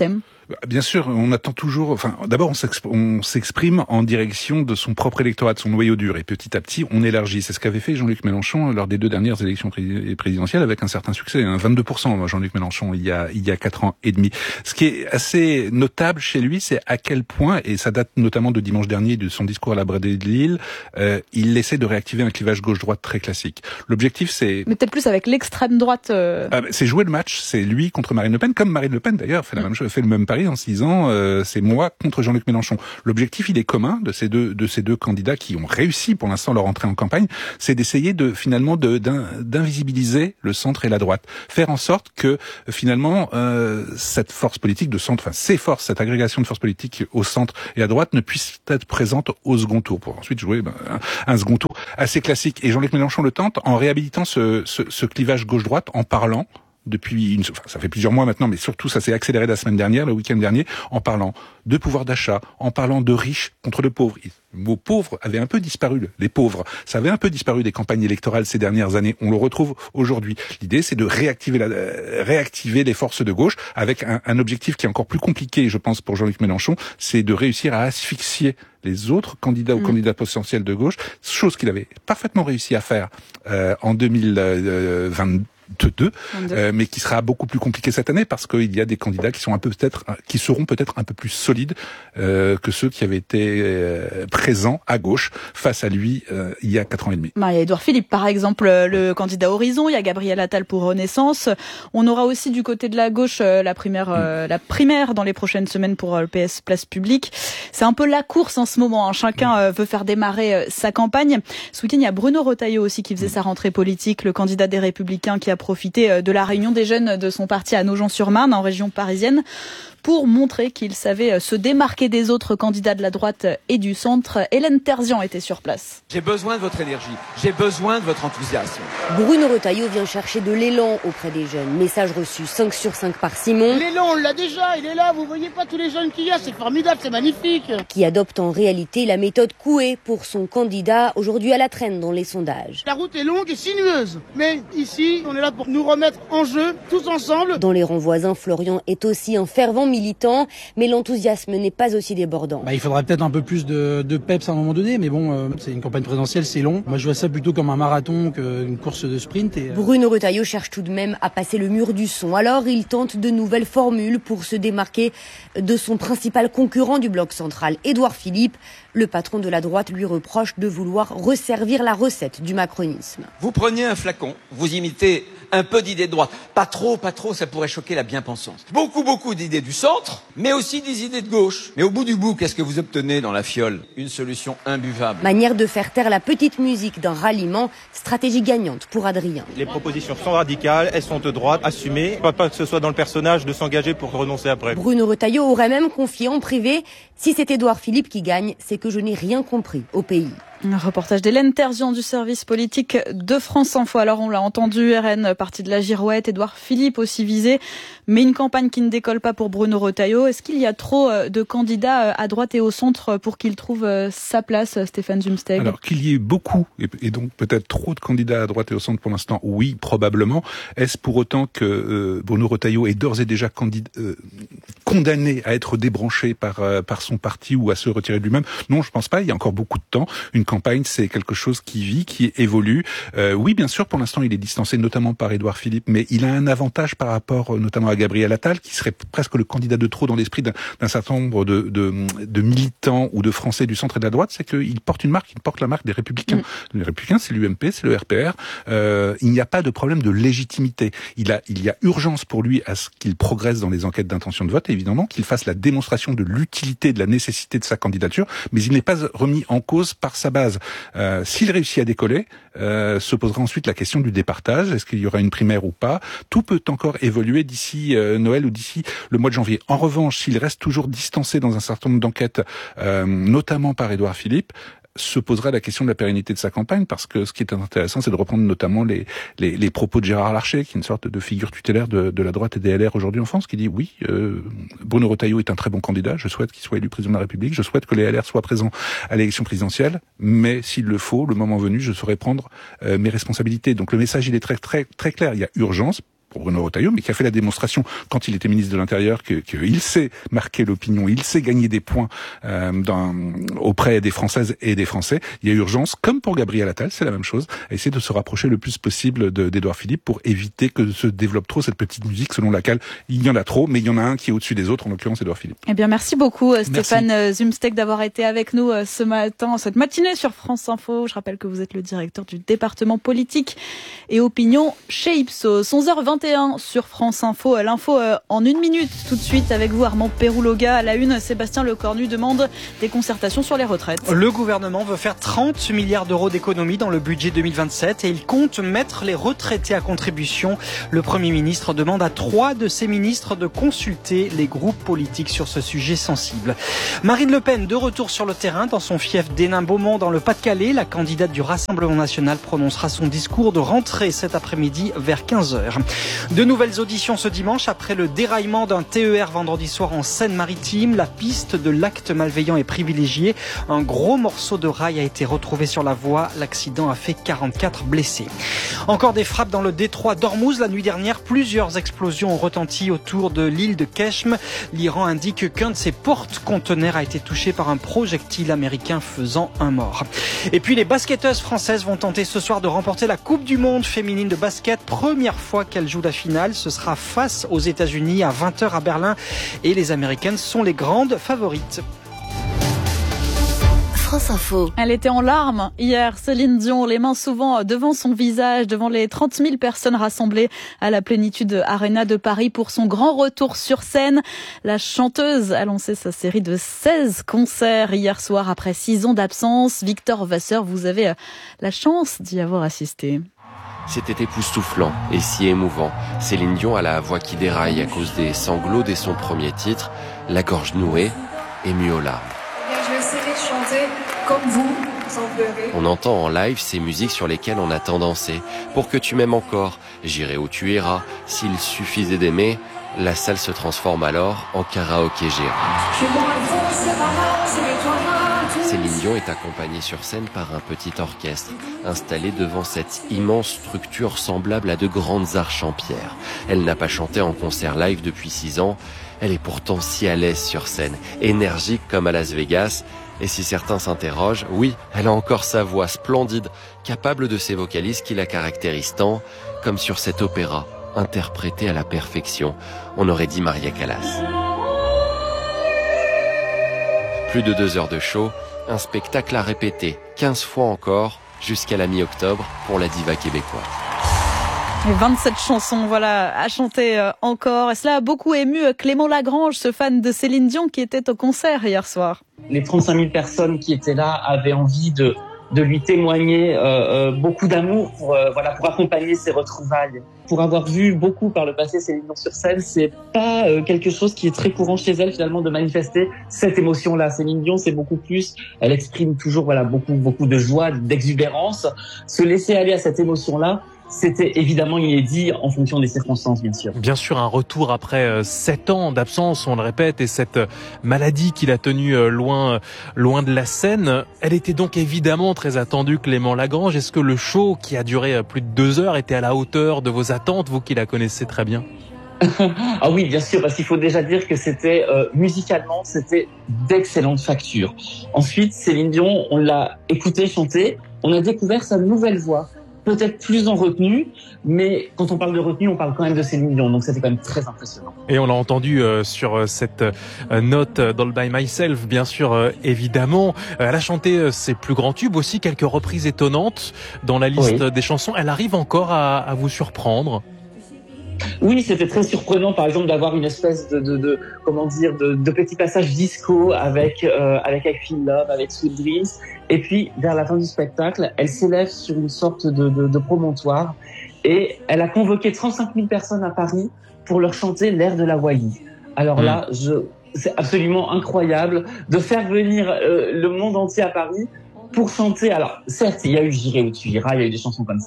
Bien sûr, on attend toujours. Enfin, d'abord, on, s'exp- on s'exprime en direction de son propre électorat, de son noyau dur, et petit à petit, on élargit. C'est ce qu'avait fait Jean-Luc Mélenchon lors des deux dernières élections pré- présidentielles, avec un certain succès, hein, vingt-deux pour cent. Jean-Luc Mélenchon, il y a il y a quatre ans et demi. Ce qui est assez notable chez lui, c'est à quel point, et ça date notamment de dimanche dernier, de son discours à la Bradée de Lille, euh, il essaie de réactiver un clivage gauche-droite très classique. L'objectif, c'est mais peut-être plus avec l'extrême droite. Euh... Ah, c'est jouer le match. C'est lui contre Marine Le Pen, comme Marine Le Pen d'ailleurs fait la même chose, fait le même pari en se disant euh, c'est moi contre Jean-Luc Mélenchon. L'objectif, il est commun de ces deux de ces deux candidats qui ont réussi pour l'instant leur entrée en campagne, c'est d'essayer de finalement de d'in, d'invisibiliser le centre et la droite, faire en sorte que finalement euh, cette force politique de centre, enfin ces forces, cette agrégation de forces politiques au centre et à droite ne puisse être présente au second tour pour ensuite jouer ben, un, un second tour assez classique. Et Jean-Luc Mélenchon le tente en réhabilitant ce, ce, ce clivage gauche-droite en parlant depuis une, enfin, ça fait plusieurs mois maintenant, mais surtout ça s'est accéléré la semaine dernière, le week-end dernier, en parlant de pouvoir d'achat, en parlant de riches contre de pauvres. Le mot pauvre avait un peu disparu, les pauvres. Ça avait un peu disparu des campagnes électorales ces dernières années. On le retrouve aujourd'hui. L'idée, c'est de réactiver la, euh, réactiver les forces de gauche avec un, un objectif qui est encore plus compliqué, je pense, pour Jean-Luc Mélenchon, c'est de réussir à asphyxier les autres candidats ou mmh. candidats potentiels de gauche, chose qu'il avait parfaitement réussi à faire euh, en deux mille vingt-deux. Deux, euh, mais qui sera beaucoup plus compliqué cette année parce qu'il y a des candidats qui sont un peu peut-être, qui seront peut-être un peu plus solides euh, que ceux qui avaient été euh, présents à gauche face à lui euh, il y a quatre ans et demi. Il y a Édouard Philippe par exemple, le candidat Horizon. Il y a Gabriel Attal pour Renaissance. On aura aussi du côté de la gauche euh, la primaire, euh, mmh. la primaire dans les prochaines semaines pour euh, le P S Place Publique. C'est un peu la course en ce moment. Hein. Chacun euh, veut faire démarrer euh, sa campagne. Ce week-end, il y a Bruno Retailleau aussi qui faisait mmh. sa rentrée politique, le candidat des Républicains qui a profité de la réunion des jeunes de son parti à Nogent-sur-Marne, en région parisienne, pour montrer qu'il savait se démarquer des autres candidats de la droite et du centre. Hélène Terzian était sur place. J'ai besoin de votre énergie, j'ai besoin de votre enthousiasme. Bruno Retailleau vient chercher de l'élan auprès des jeunes. Message reçu cinq sur cinq par Simon. L'élan, on l'a déjà, il est là, vous voyez pas tous les jeunes qu'il y a, c'est formidable, c'est magnifique. Qui adopte en réalité la méthode Coué pour son candidat, aujourd'hui à la traîne dans les sondages. La route est longue et sinueuse, mais ici, on est là pour nous remettre en jeu, tous ensemble. Dans les rangs voisins, Florian est aussi un fervent militant, mais l'enthousiasme n'est pas aussi débordant. Bah, il faudrait peut-être un peu plus de, de peps à un moment donné, mais bon, euh, c'est une campagne présidentielle, c'est long. Moi, je vois ça plutôt comme un marathon qu'une course de sprint. Et, euh... Bruno Retailleau cherche tout de même à passer le mur du son. Alors, il tente de nouvelles formules pour se démarquer de son principal concurrent du bloc central, Édouard Philippe. Le patron de la droite lui reproche de vouloir resservir la recette du macronisme. Vous prenez un flacon, vous imitez un peu d'idées de droite. Pas trop, pas trop, ça pourrait choquer la bien-pensance. Beaucoup, beaucoup d'idées du centre, mais aussi des idées de gauche. Mais au bout du bout, qu'est-ce que vous obtenez dans la fiole ? Une solution imbuvable. Manière de faire taire la petite musique d'un ralliement, stratégie gagnante pour Adrien. Les propositions sont radicales, elles sont de droite, assumées. Pas, pas que ce soit dans le personnage de s'engager pour renoncer après. Bruno Retailleau aurait même confié en privé, si c'est Édouard Philippe qui gagne, c'est que je n'ai rien compris au pays. Un reportage d'Hélène Terzian du service politique de France Info. Alors on l'a entendu, R N parti de la girouette, Édouard Philippe aussi visé, mais une campagne qui ne décolle pas pour Bruno Retailleau. Est-ce qu'il y a trop de candidats à droite et au centre pour qu'il trouve sa place, Stéphane Zumsteg ? Alors qu'il y ait beaucoup, et donc peut-être trop de candidats à droite et au centre pour l'instant, oui, probablement. Est-ce pour autant que euh, Bruno Retailleau est d'ores et déjà candidat, euh, condamné à être débranché par, euh, par son parti ou à se retirer de lui-même ? Non, je pense pas, il y a encore beaucoup de temps. Une campagne, c'est quelque chose qui vit, qui évolue. Euh, oui, bien sûr, pour l'instant, il est distancé notamment par Édouard Philippe, mais il a un avantage par rapport euh, notamment à Gabriel Attal, qui serait presque le candidat de trop dans l'esprit d'un, d'un certain nombre de, de, de militants ou de Français du centre et de la droite, c'est qu'il porte une marque, il porte la marque des Républicains. Mmh. Les Républicains, c'est l'U M P, c'est le R P R. Euh, il n'y a pas de problème de légitimité. Il a, il y a urgence pour lui à ce qu'il progresse dans les enquêtes d'intention de vote, évidemment, qu'il fasse la démonstration de l'utilité, de la nécessité de sa candidature, mais il n'est pas remis en cause par sa base. Euh, s'il réussit à décoller, euh, se posera ensuite la question du départage. Est-ce qu'il y aura une primaire ou pas ? Tout peut encore évoluer d'ici euh, Noël ou d'ici le mois de janvier. En revanche, s'il reste toujours distancé dans un certain nombre d'enquêtes, euh, notamment par Édouard Philippe, se posera la question de la pérennité de sa campagne, parce que ce qui est intéressant, c'est de reprendre notamment les, les, les propos de Gérard Larcher, qui est une sorte de figure tutélaire de, de la droite et des L R aujourd'hui en France, qui dit oui, euh, Bruno Retailleau est un très bon candidat, je souhaite qu'il soit élu président de la République, je souhaite que les L R soient présents à l'élection présidentielle, mais s'il le faut, le moment venu, je saurai prendre euh, mes responsabilités. Donc le message, il est très très très clair, il y a urgence pour Bruno Retailleau, mais qui a fait la démonstration quand il était ministre de l'Intérieur que qu'il sait marquer l'opinion, il sait gagner des points euh, dans, auprès des Françaises et des Français. Il y a urgence, comme pour Gabriel Attal, c'est la même chose, à essayer de se rapprocher le plus possible de, d'Édouard Philippe pour éviter que se développe trop cette petite musique selon laquelle il y en a trop, mais il y en a un qui est au-dessus des autres, en l'occurrence Édouard Philippe. Eh bien, merci beaucoup Stéphane merci. Zumsteck d'avoir été avec nous ce matin, cette matinée sur France Info. Je rappelle que vous êtes le directeur du département politique et opinion chez Ipsos. onze heures vingt et un sur France Info. L'info en une minute tout de suite avec vous Armand Pérouloga. À la une, Sébastien Lecornu demande des concertations sur les retraites. Le gouvernement veut faire trente milliards d'euros d'économies dans le budget deux mille vingt-sept et il compte mettre les retraités à contribution. Le Premier ministre demande à trois de ses ministres de consulter les groupes politiques sur ce sujet sensible. Marine Le Pen de retour sur le terrain dans son fief d'Hénin-Beaumont dans le Pas-de-Calais. La candidate du Rassemblement national prononcera son discours de rentrée cet après-midi vers quinze heures. De nouvelles auditions ce dimanche après le déraillement d'un T E R vendredi soir en Seine-Maritime. La piste de l'acte malveillant est privilégiée. Un gros morceau de rail a été retrouvé sur la voie. L'accident a fait quarante-quatre blessés. Encore des frappes dans le détroit d'Ormuz. La nuit dernière, plusieurs explosions ont retenti autour de l'île de Keshm. L'Iran indique qu'un de ses porte-conteneurs a été touché par un projectile américain faisant un mort. Et puis les basketteuses françaises vont tenter ce soir de remporter la Coupe du Monde féminine de basket. Première fois qu'elles jouent la finale. Ce sera face aux États-Unis à vingt heures à Berlin. Et les Américaines sont les grandes favorites. France Info. Elle était en larmes hier, Céline Dion, les mains souvent devant son visage, devant les trente mille personnes rassemblées à la Plénitude Arena de Paris pour son grand retour sur scène. La chanteuse a lancé sa série de seize concerts hier soir après six ans d'absence. Victor Vasseur, vous avez la chance d'y avoir assisté. C'était époustouflant et si émouvant. Céline Dion a la voix qui déraille à cause des sanglots dès son premier titre, la gorge nouée, émue aux larmes. Je vais essayer de chanter comme vous, sans pleurer. On entend en live ces musiques sur lesquelles on a tant dansé. Pour que tu m'aimes encore, j'irai où tu iras. S'il suffisait d'aimer, la salle se transforme alors en karaoké géant. Céline Dion est accompagnée sur scène par un petit orchestre, installé devant cette immense structure semblable à de grandes arches en pierre. Elle n'a pas chanté en concert live depuis six ans. Elle est pourtant si à l'aise sur scène, énergique comme à Las Vegas. Et si certains s'interrogent, oui, elle a encore sa voix splendide, capable de ces vocalises qui la caractérisent tant, comme sur cet opéra, interprété à la perfection. On aurait dit Maria Callas. Plus de deux heures de show, un spectacle à répéter quinze fois encore, jusqu'à la mi-octobre pour la diva québécoise. Et vingt-sept chansons, voilà, à chanter euh, encore. Et cela a beaucoup ému Clément Lagrange, ce fan de Céline Dion qui était au concert hier soir. Les trente-cinq mille personnes qui étaient là avaient envie de, de lui témoigner euh, euh, beaucoup d'amour pour, euh, voilà, pour accompagner ses retrouvailles. Pour avoir vu beaucoup par le passé Céline Dion sur scène, c'est pas euh, quelque chose qui est très courant chez elle finalement de manifester cette émotion-là. Céline Dion, c'est beaucoup plus, elle exprime toujours voilà beaucoup beaucoup de joie, d'exubérance. Se laisser aller à cette émotion-là, c'était évidemment inédit en fonction des circonstances, bien sûr. Bien sûr, un retour après euh, sept ans d'absence, on le répète, et cette euh, maladie qui l'a tenue euh, loin, loin de la scène. Elle était donc évidemment très attendue, Clément Lagrange. Est-ce que le show, qui a duré euh, plus de deux heures, était à la hauteur de vos attentes, vous qui la connaissez très bien? Ah oui, bien sûr, parce qu'il faut déjà dire que c'était euh, musicalement, c'était d'excellente facture. Ensuite, Céline Dion, on l'a écouté chanter, on a découvert sa nouvelle voix. Peut-être plus en retenue, mais quand on parle de retenue, on parle quand même de Céline Dion, donc c'était quand même très impressionnant. Et on l'a entendu euh, sur cette euh, note euh, d'All By Myself, bien sûr, euh, évidemment. Euh, elle a chanté euh, ses plus grands tubes aussi, quelques reprises étonnantes dans la liste oui. des chansons. Elle arrive encore à, à vous surprendre. Oui, c'était très surprenant, par exemple, d'avoir une espèce de, de, de comment dire, de, de petit passage disco avec euh, avec I Feel Love, avec Sweet Dreams, et puis vers la fin du spectacle, elle s'élève sur une sorte de, de, de promontoire et elle a convoqué trente-cinq mille personnes à Paris pour leur chanter l'air de la Wally. Alors mmh. là, je, c'est absolument incroyable de faire venir euh, le monde entier à Paris pour chanter. Alors certes, il y a eu J'irai où tu iras, il y a eu des chansons comme ça.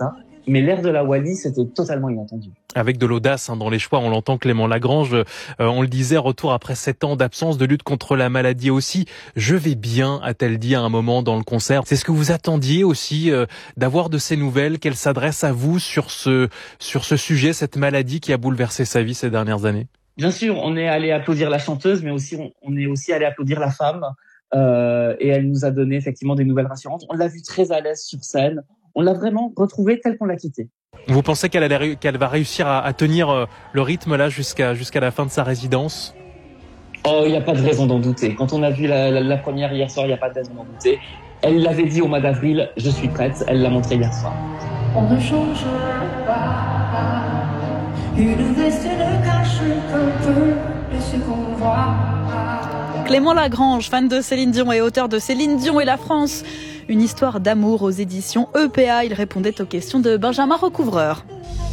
mais l'ère de la Wally, c'était totalement inattendu. Avec de l'audace hein, dans les choix, on l'entend, Clément Lagrange, euh, on le disait, retour après sept ans d'absence de lutte contre la maladie aussi. Je vais bien, a-t-elle dit à un moment dans le concert. C'est ce que vous attendiez aussi, euh, d'avoir de ces nouvelles, qu'elle s'adresse à vous sur ce, sur ce sujet, cette maladie qui a bouleversé sa vie ces dernières années? Bien sûr, on est allé applaudir la chanteuse, mais aussi on, on est aussi allé applaudir la femme, euh, et elle nous a donné effectivement des nouvelles rassurantes. On l'a vue très à l'aise sur scène. On l'a vraiment retrouvée telle qu'on l'a quittée. Vous pensez qu'elle, allait, qu'elle va réussir à, à tenir le rythme là jusqu'à, jusqu'à la fin de sa résidence? Oh, il n'y a pas de raison d'en douter. Quand on a vu la, la, la première hier soir, il n'y a pas de raison d'en douter. Elle l'avait dit au mois d'avril, je suis prête. Elle l'a montré hier soir. On ne change pas. Une veste ne cache qu'un peu de ce qu'on voit. Clément Lagrange, fan de Céline Dion et auteur de Céline Dion et la France, une histoire d'amour aux éditions E P A. Il répondait aux questions de Benjamin Recouvreur.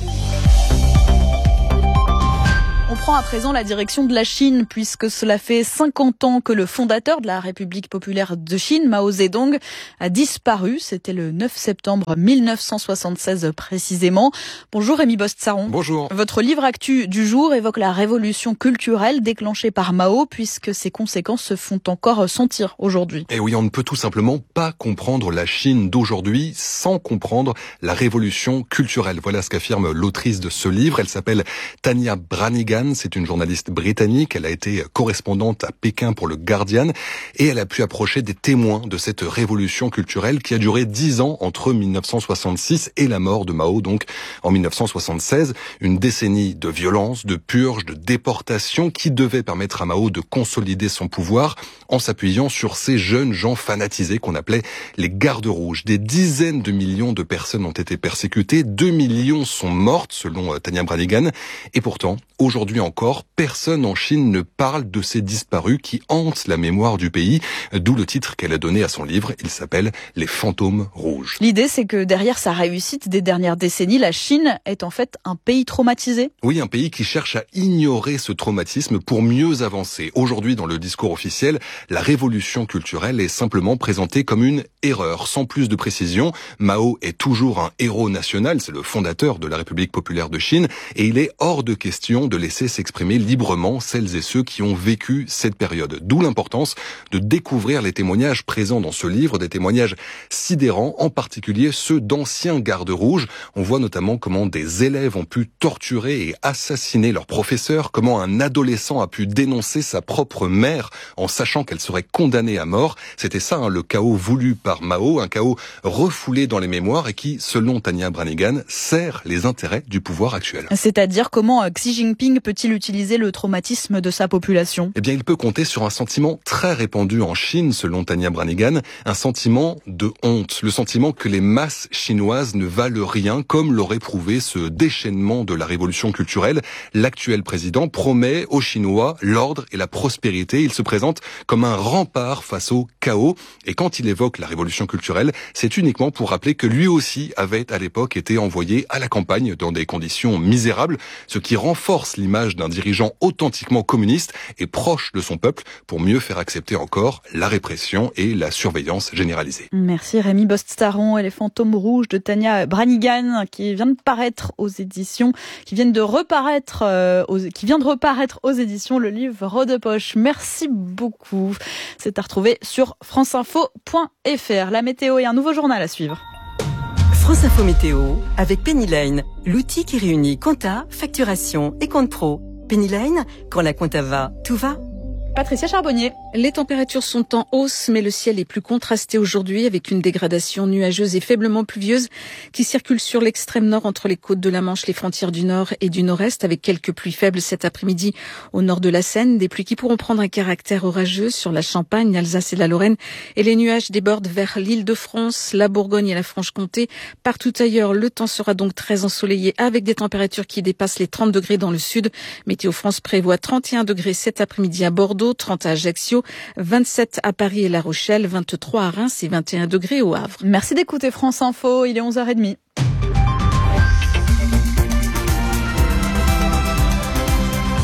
On prend à présent la direction de la Chine, puisque cela fait cinquante ans que le fondateur de la République populaire de Chine, Mao Zedong, a disparu. C'était le neuf septembre mille neuf cent soixante-seize précisément. Bonjour Rémi Bost-Saron. Bonjour. Votre livre Actu du jour évoque la révolution culturelle déclenchée par Mao, puisque ses conséquences se font encore sentir aujourd'hui. Et oui, on ne peut tout simplement pas comprendre la Chine d'aujourd'hui sans comprendre la révolution culturelle. Voilà ce qu'affirme l'autrice de ce livre. Elle s'appelle Tanya Branigan. C'est une journaliste britannique. Elle a été correspondante à Pékin pour le Guardian et elle a pu approcher des témoins de cette révolution culturelle qui a duré dix ans entre mille neuf cent soixante-six et la mort de Mao, donc en mille neuf cent soixante-seize. Une décennie de violence, de purge, de déportation qui devait permettre à Mao de consolider son pouvoir en s'appuyant sur ces jeunes gens fanatisés qu'on appelait les gardes rouges. Des dizaines de millions de personnes ont été persécutées, deux millions sont mortes selon Tanya Branigan et pourtant, aujourd'hui encore, personne en Chine ne parle de ces disparus qui hantent la mémoire du pays, d'où le titre qu'elle a donné à son livre. Il s'appelle « Les fantômes rouges ». L'idée, c'est que derrière sa réussite des dernières décennies, la Chine est en fait un pays traumatisé. Oui, un pays qui cherche à ignorer ce traumatisme pour mieux avancer. Aujourd'hui, dans le discours officiel, la révolution culturelle est simplement présentée comme une erreur. Sans plus de précision, Mao est toujours un héros national, c'est le fondateur de la République populaire de Chine, et il est hors de question de laisser s'exprimer librement celles et ceux qui ont vécu cette période. D'où l'importance de découvrir les témoignages présents dans ce livre, des témoignages sidérants, en particulier ceux d'anciens gardes rouges. On voit notamment comment des élèves ont pu torturer et assassiner leurs professeurs, comment un adolescent a pu dénoncer sa propre mère en sachant qu'elle serait condamnée à mort. C'était ça, hein, le chaos voulu par Mao, un chaos refoulé dans les mémoires et qui, selon Tanya Branigan, sert les intérêts du pouvoir actuel. C'est-à-dire comment Xi Jinping peut-il utiliser le traumatisme de sa population? Eh bien, il peut compter sur un sentiment très répandu en Chine, selon Tanya Branigan, un sentiment de honte, le sentiment que les masses chinoises ne valent rien, comme l'aurait prouvé ce déchaînement de la révolution culturelle. L'actuel président promet aux Chinois l'ordre et la prospérité. Il se présente comme un rempart face au chaos. Et quand il évoque la révolution culturelle, c'est uniquement pour rappeler que lui aussi avait à l'époque été envoyé à la campagne dans des conditions misérables, ce qui renforce l'image d'un dirigeant authentiquement communiste et proche de son peuple pour mieux faire accepter encore la répression et la surveillance généralisée. Merci Rémi Bost-Saron et les fantômes rouges de Tanya Branigan qui vient de paraître aux éditions, qui viennent de reparaître, euh, aux, qui vient de reparaître aux éditions le livre de poche. Merci beaucoup. C'est à retrouver sur franceinfo point f r. La météo et un nouveau journal à suivre. France Info Météo avec Pennyline, l'outil qui réunit compta, facturation et compte pro. Pennyline, quand la compta va, tout va. Patricia Charbonnier. Les températures sont en hausse, mais le ciel est plus contrasté aujourd'hui avec une dégradation nuageuse et faiblement pluvieuse qui circule sur l'extrême nord entre les côtes de la Manche, les frontières du nord et du nord-est, avec quelques pluies faibles cet après-midi au nord de la Seine. Des pluies qui pourront prendre un caractère orageux sur la Champagne, l'Alsace et la Lorraine. Et les nuages débordent vers l'Île-de-France, la Bourgogne et la Franche-Comté. Partout ailleurs, le temps sera donc très ensoleillé avec des températures qui dépassent les trente degrés dans le sud. Météo France prévoit trente et un degrés cet après-midi à Bordeaux, trente à Ajaccio, vingt-sept à Paris et La Rochelle, vingt-trois à Reims et vingt et un degrés au Havre. Merci d'écouter France Info, il est onze heures trente. Et l'info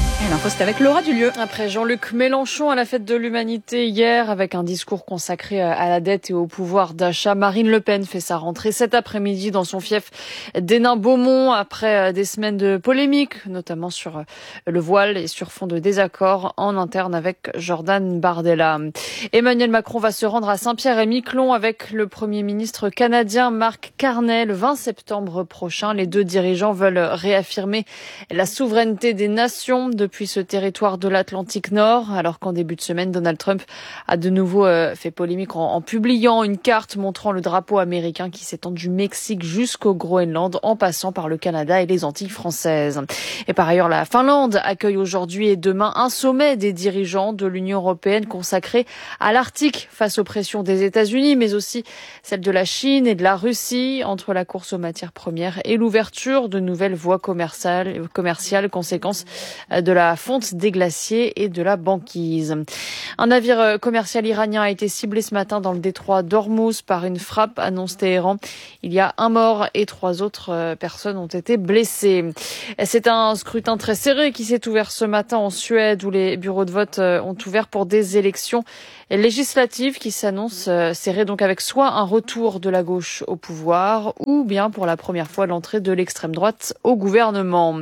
Info, c'était avec Laura Dulieu. Après Jean-Luc Mélenchon à la fête de l'Humanité hier, avec un discours consacré à la dette et au pouvoir d'achat, Marine Le Pen fait sa rentrée cet après-midi dans son fief d'Hénin-Beaumont après des semaines de polémiques, notamment sur le voile et sur fond de désaccords en interne avec Jordan Bardella. Emmanuel Macron va se rendre à Saint-Pierre-et-Miquelon avec le Premier ministre canadien Mark Carney le vingt septembre prochain. Les deux dirigeants veulent réaffirmer la souveraineté des nations depuis ce territoire de l'Atlantique Nord, alors qu'en début de semaine, Donald Trump a de nouveau euh, fait polémique en, en publiant une carte montrant le drapeau américain qui s'étend du Mexique jusqu'au Groenland, en passant par le Canada et les Antilles françaises. Et par ailleurs, la Finlande accueille aujourd'hui et demain un sommet des dirigeants de l'Union européenne consacré à l'Arctique face aux pressions des États-Unis, mais aussi celle de la Chine et de la Russie entre la course aux matières premières et l'ouverture de nouvelles voies commerciales, commerciales conséquence de la fonte des glaciers et de la banquise. Un navire commercial iranien a été ciblé ce matin dans le détroit d'Ormuz par une frappe, annonce Téhéran. Il y a un mort et trois autres personnes ont été blessées. C'est un scrutin très serré qui s'est ouvert ce matin en Suède, où les bureaux de vote ont ouvert pour des élections législatives qui s'annoncent serrées, donc avec soit un retour de la gauche au pouvoir ou bien pour la première fois l'entrée de l'extrême droite au gouvernement.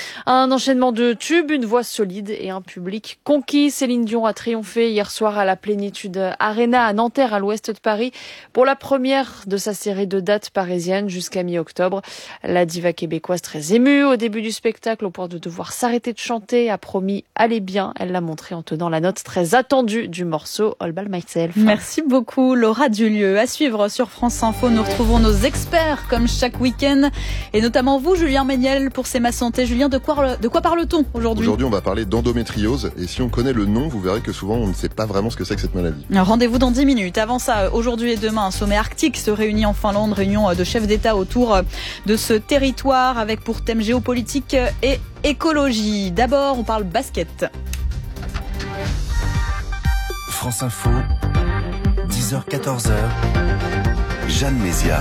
Un enchaînement de tubes, une voix solide et un public conquis. Céline Dion a triomphé hier soir à la Plénitude Arena à Nanterre, à l'ouest de Paris, pour la première de sa série de dates parisiennes jusqu'à mi-octobre. La diva québécoise, très émue au début du spectacle, au point de devoir s'arrêter de chanter, a promis « Allez bien ». Elle l'a montré en tenant la note très attendue du morceau « All by Myself ». Merci beaucoup Laura Dulieu. À suivre sur France Info, nous retrouvons nos experts comme chaque week-end, et notamment vous, Julien Méniel, pour C'est ma santé. Julien, de quoi De quoi parle-t-on aujourd'hui ? Aujourd'hui, on va parler d'endométriose. Et si on connaît le nom, vous verrez que souvent, on ne sait pas vraiment ce que c'est que cette maladie. Rendez-vous dans dix minutes. Avant ça, aujourd'hui et demain, un sommet arctique se réunit en Finlande. Réunion de chefs d'État autour de ce territoire avec pour thème géopolitique et écologie. D'abord, on parle basket. France Info, dix heures quatorze heures, Jeanne Mézia.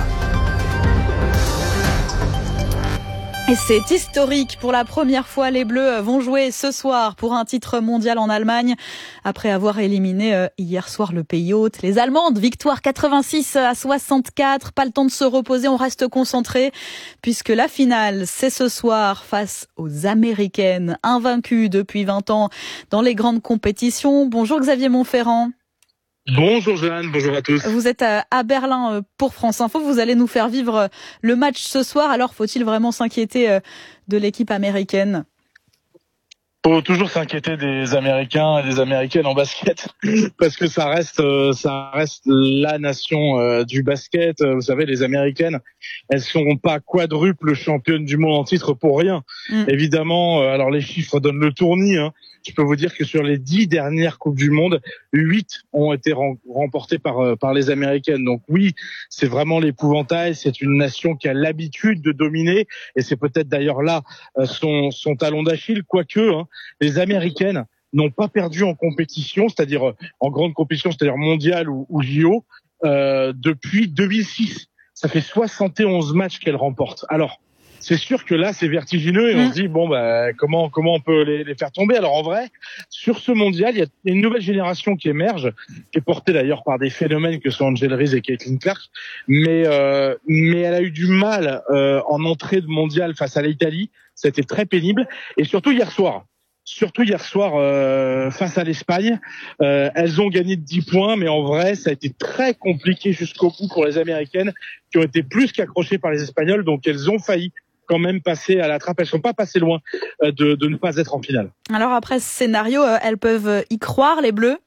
Et c'est historique. Pour la première fois, les Bleus vont jouer ce soir pour un titre mondial en Allemagne, après avoir éliminé hier soir le pays hôte. Les Allemandes, victoire quatre-vingt-six à soixante-quatre. Pas le temps de se reposer, on reste concentré, puisque la finale, c'est ce soir face aux Américaines, invaincues depuis vingt ans dans les grandes compétitions. Bonjour Xavier Montferrand. Bonjour Jeanne, bonjour à tous. Vous êtes à Berlin pour France Info, vous allez nous faire vivre le match ce soir. Alors faut-il vraiment s'inquiéter de l'équipe américaine ? Faut toujours s'inquiéter des Américains et des Américaines en basket, parce que ça reste, ça reste la nation du basket. Vous savez, les Américaines, elles sont pas quadruples championnes du monde en titre pour rien. Mm. Évidemment, alors les chiffres donnent le tournis, hein. Je peux vous dire que sur les dix dernières Coupes du Monde, huit ont été remportées par, par les Américaines. Donc oui, c'est vraiment l'épouvantail. C'est une nation qui a l'habitude de dominer, et c'est peut-être d'ailleurs là son, son talon d'Achille, quoique hein, les Américaines n'ont pas perdu en compétition, c'est-à-dire en grande compétition, c'est-à-dire mondiale ou, ou J O, euh, depuis deux mille six. Ça fait soixante et onze matchs qu'elles remportent. Alors, c'est sûr que là, c'est vertigineux et on mmh. se dit, bon, bah, comment, comment on peut les, les faire tomber? Alors, en vrai, sur ce mondial, il y a une nouvelle génération qui émerge, qui est portée d'ailleurs par des phénomènes que sont Angel Reese et Caitlin Clark, mais, euh, mais elle a eu du mal, euh, en entrée de mondial face à l'Italie. C'était très pénible. Et surtout hier soir. Surtout hier soir, euh, face à l'Espagne. Euh, elles ont gagné de dix points, mais en vrai, ça a été très compliqué jusqu'au bout pour les Américaines, qui ont été plus qu'accrochées par les Espagnols, donc elles ont failli quand même passer à la trappe. Elles sont pas passées loin de, de ne pas être en finale. Alors après ce scénario, elles peuvent y croire, les Bleus?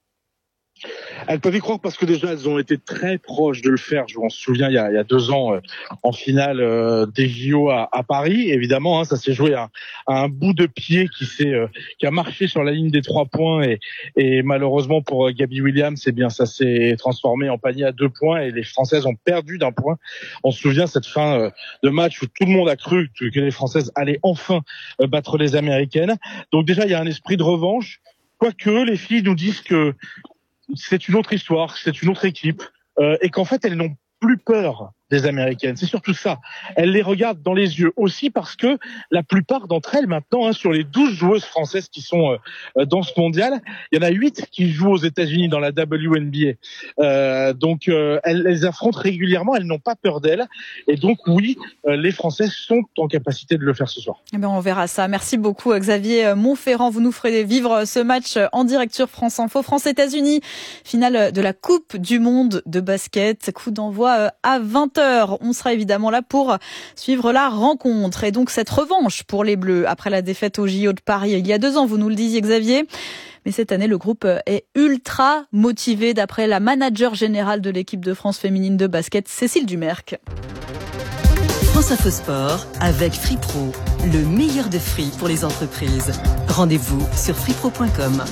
Elles peuvent y croire parce que déjà elles ont été très proches de le faire. Je m'en souviens il y a, il y a deux ans euh, en finale euh, des J O à, à Paris. Évidemment, hein, ça s'est joué à, à un bout de pied qui s'est euh, qui a marché sur la ligne des trois points et, et malheureusement pour euh, Gabby Williams, eh bien ça s'est transformé en panier à deux points et les Françaises ont perdu d'un point. On se souvient cette fin euh, de match où tout le monde a cru que les Françaises allaient enfin euh, battre les Américaines. Donc déjà il y a un esprit de revanche. Quoique les filles nous disent que c'est une autre histoire, c'est une autre équipe, euh, et qu'en fait elles n'ont plus peur des Américaines. C'est surtout ça. Elles les regardent dans les yeux aussi parce que la plupart d'entre elles maintenant, hein, sur les douze joueuses françaises qui sont euh, dans ce mondial, il y en a huit qui jouent aux États-Unis dans la W N B A. Euh, donc euh, elles, elles affrontent régulièrement, elles n'ont pas peur d'elles. Et donc oui, euh, les Françaises sont en capacité de le faire ce soir. Eh bien, on verra ça. Merci beaucoup Xavier Montferrand. Vous nous ferez vivre ce match en direct sur France Info. France-États-Unis, finale de la Coupe du Monde de basket. Coup d'envoi à vingt heures. On sera évidemment là pour suivre la rencontre. Et donc cette revanche pour les Bleus après la défaite au J O de Paris il y a deux ans, vous nous le disiez Xavier. Mais cette année, le groupe est ultra motivé d'après la manager générale de l'équipe de France féminine de basket, Cécile Dumerc. France Info Sport avec Free Pro, le meilleur de free pour les entreprises. Rendez-vous sur free pro point com.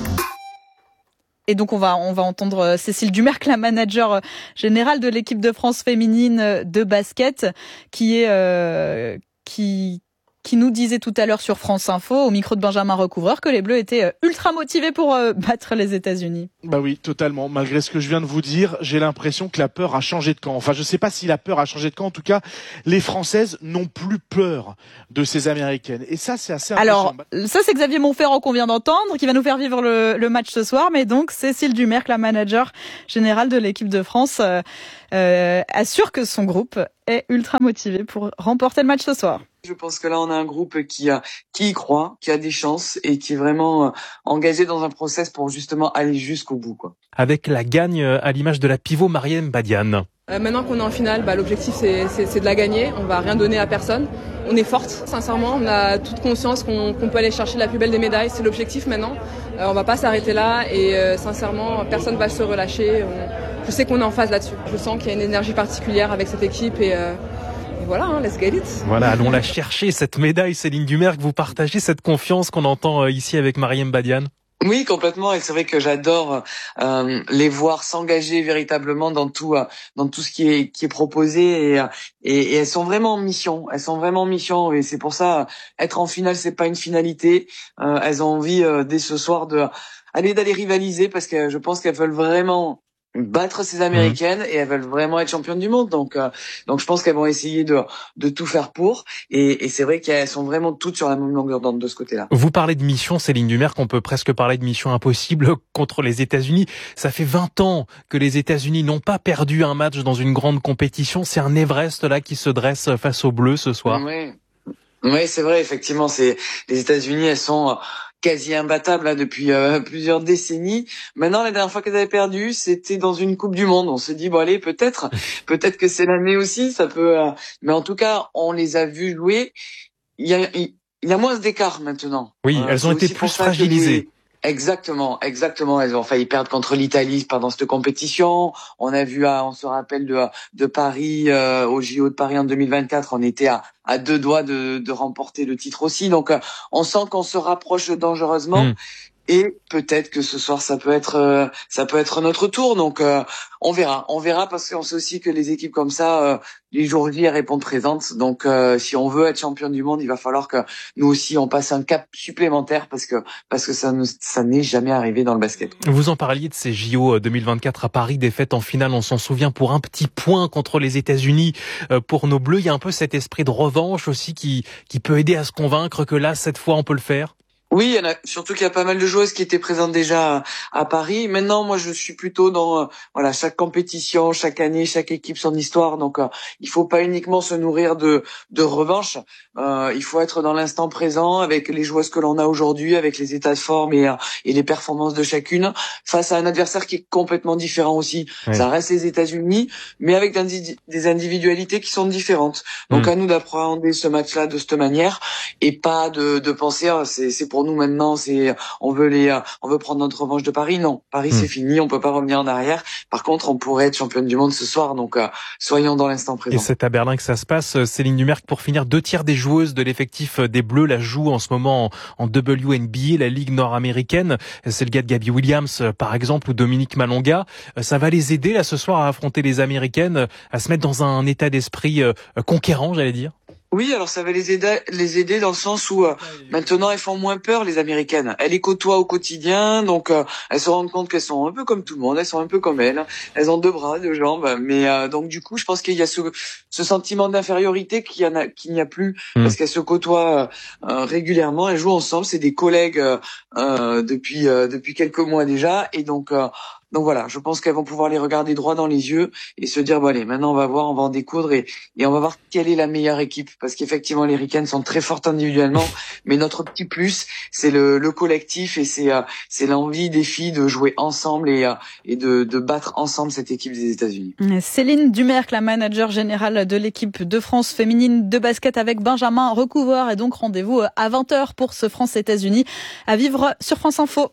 Et donc on va on va entendre Cécile Dumerc, la manager générale de l'équipe de France féminine de basket, qui est euh, qui qui nous disait tout à l'heure sur France Info, au micro de Benjamin Recouvreur, que les Bleus étaient ultra motivés pour battre les États-Unis. Bah oui, totalement. Malgré ce que je viens de vous dire, j'ai l'impression que la peur a changé de camp. Enfin, je sais pas si la peur a changé de camp. En tout cas, les Françaises n'ont plus peur de ces Américaines. Et ça, c'est assez impressionnant. Alors, ça, c'est Xavier Montferrand qu'on vient d'entendre, qui va nous faire vivre le, le match ce soir. Mais donc, Cécile Dumerc, la manager générale de l'équipe de France, euh, euh, assure que son groupe est ultra motivé pour remporter le match ce soir. Je pense que là, on a un groupe qui a, qui y croit, qui a des chances et qui est vraiment euh, engagé dans un process pour justement aller jusqu'au bout, quoi. Avec la gagne à l'image de la pivot Marième Badiane. Euh, maintenant qu'on est en finale, bah, l'objectif c'est, c'est, c'est de la gagner. On va rien donner à personne. On est forte, sincèrement. On a toute conscience qu'on, qu'on peut aller chercher la plus belle des médailles. C'est l'objectif maintenant. Euh, on va pas s'arrêter là et euh, sincèrement, personne va se relâcher. On, je sais qu'on est en phase là-dessus. Je sens qu'il y a une énergie particulière avec cette équipe et euh, Et voilà, hein, let's get it. Voilà, allons la chercher, cette médaille, Céline Dumerc. Vous partagez cette confiance qu'on entend ici avec Marième Badiane? Oui, complètement. Et c'est vrai que j'adore euh, les voir s'engager véritablement dans tout, euh, dans tout ce qui est qui est proposé. Et, et, et elles sont vraiment en mission. Elles sont vraiment en mission. Et c'est pour ça, être en finale, c'est pas une finalité. Euh, elles ont envie euh, dès ce soir de aller d'aller rivaliser parce que je pense qu'elles veulent vraiment battre ces Américaines mmh. et elles veulent vraiment être championnes du monde. Donc, euh, donc je pense qu'elles vont essayer de de tout faire pour. Et, et c'est vrai qu'elles sont vraiment toutes sur la même longueur d'onde de ce côté-là. Vous parlez de mission, Céline Dumerc, on peut presque parler de mission impossible contre les États-Unis. Ça fait vingt ans que les États-Unis n'ont pas perdu un match dans une grande compétition. C'est un Everest là qui se dresse face aux Bleus ce soir. Oui, oui, c'est vrai. Effectivement, c'est les États-Unis. Elles sont quasi imbattable là depuis euh, plusieurs décennies. Maintenant, la dernière fois qu'elles avaient perdu, c'était dans une Coupe du Monde. On s'est dit bon allez, peut-être, peut-être que c'est l'année aussi, ça peut. Euh... Mais en tout cas, on les a vus jouer. Il y a, il y a moins d'écart maintenant. Oui, euh, elles ont été plus fragilisées. Exactement, exactement. Elles ont failli perdre contre l'Italie pendant cette compétition. On a vu, on se rappelle de de Paris euh, au J O de Paris en deux mille vingt-quatre. On était à à deux doigts de de remporter le titre aussi. Donc, euh, on sent qu'on se rapproche dangereusement. Mmh. Et peut-être que ce soir ça peut être euh, ça peut être notre tour. Donc euh, on verra, on verra parce qu'on sait aussi que les équipes comme ça, euh, les jours J elles répondent présentes. Donc euh, si on veut être champion du monde, il va falloir que nous aussi on passe un cap supplémentaire parce que parce que ça ne ça n'est jamais arrivé dans le basket. Vous en parliez de ces J O deux mille vingt-quatre à Paris, défaite en finale, on s'en souvient pour un petit point contre les États-Unis. Euh, pour nos Bleus, il y a un peu cet esprit de revanche aussi qui qui peut aider à se convaincre que là cette fois on peut le faire. Oui, il y en a, surtout qu'il y a pas mal de joueuses qui étaient présentes déjà à Paris. Maintenant, moi, je suis plutôt dans, euh, voilà, chaque compétition, chaque année, chaque équipe son histoire. Donc, euh, il faut pas uniquement se nourrir de, de revanche. Euh, il faut être dans l'instant présent avec les joueuses que l'on a aujourd'hui, avec les états de forme et, euh, et les performances de chacune, face à un adversaire qui est complètement différent aussi. Oui. Ça reste les États-Unis, mais avec des individualités qui sont différentes. Donc, mmh. à nous d'appréhender ce match-là de cette manière et pas de, de penser, oh, c'est, c'est pour nous maintenant, c'est on veut les on veut prendre notre revanche de Paris. Non, Paris mmh. c'est fini, on peut pas revenir en arrière. Par contre, on pourrait être championne du monde ce soir, donc euh, soyons dans l'instant présent. Et c'est à Berlin que ça se passe. Céline Dumerc, pour finir, deux tiers des joueuses de l'effectif des Bleus la jouent en ce moment en, en W N B A, la Ligue nord-américaine. C'est le cas de Gabby Williams par exemple ou Dominique Malonga. Ça va les aider là ce soir à affronter les Américaines, à se mettre dans un état d'esprit conquérant, j'allais dire. Oui, alors ça va les aider, les aider dans le sens où euh, maintenant elles font moins peur, les Américaines. Elles les côtoient au quotidien, donc euh, elles se rendent compte qu'elles sont un peu comme tout le monde, elles sont un peu comme elles. Elles ont deux bras, deux jambes, mais euh, donc du coup, je pense qu'il y a ce, ce sentiment d'infériorité qu'il y en a, qu'il n'y a plus mmh. parce qu'elles se côtoient euh, régulièrement, elles jouent ensemble, c'est des collègues euh, euh, depuis euh, depuis quelques mois déjà, et donc. Euh, Donc voilà, je pense qu'elles vont pouvoir les regarder droit dans les yeux et se dire, bon allez, maintenant on va voir, on va en découdre et, et on va voir quelle est la meilleure équipe. Parce qu'effectivement, les Ricaines sont très fortes individuellement, mais notre petit plus, c'est le, le collectif et c'est, euh, c'est l'envie des filles de jouer ensemble et, euh, et de, de battre ensemble cette équipe des États-Unis. Céline Dumerc, la manager générale de l'équipe de France féminine de basket avec Benjamin Recouvreur. Et donc rendez-vous à vingt heures pour ce France-États-Unis à vivre sur France Info.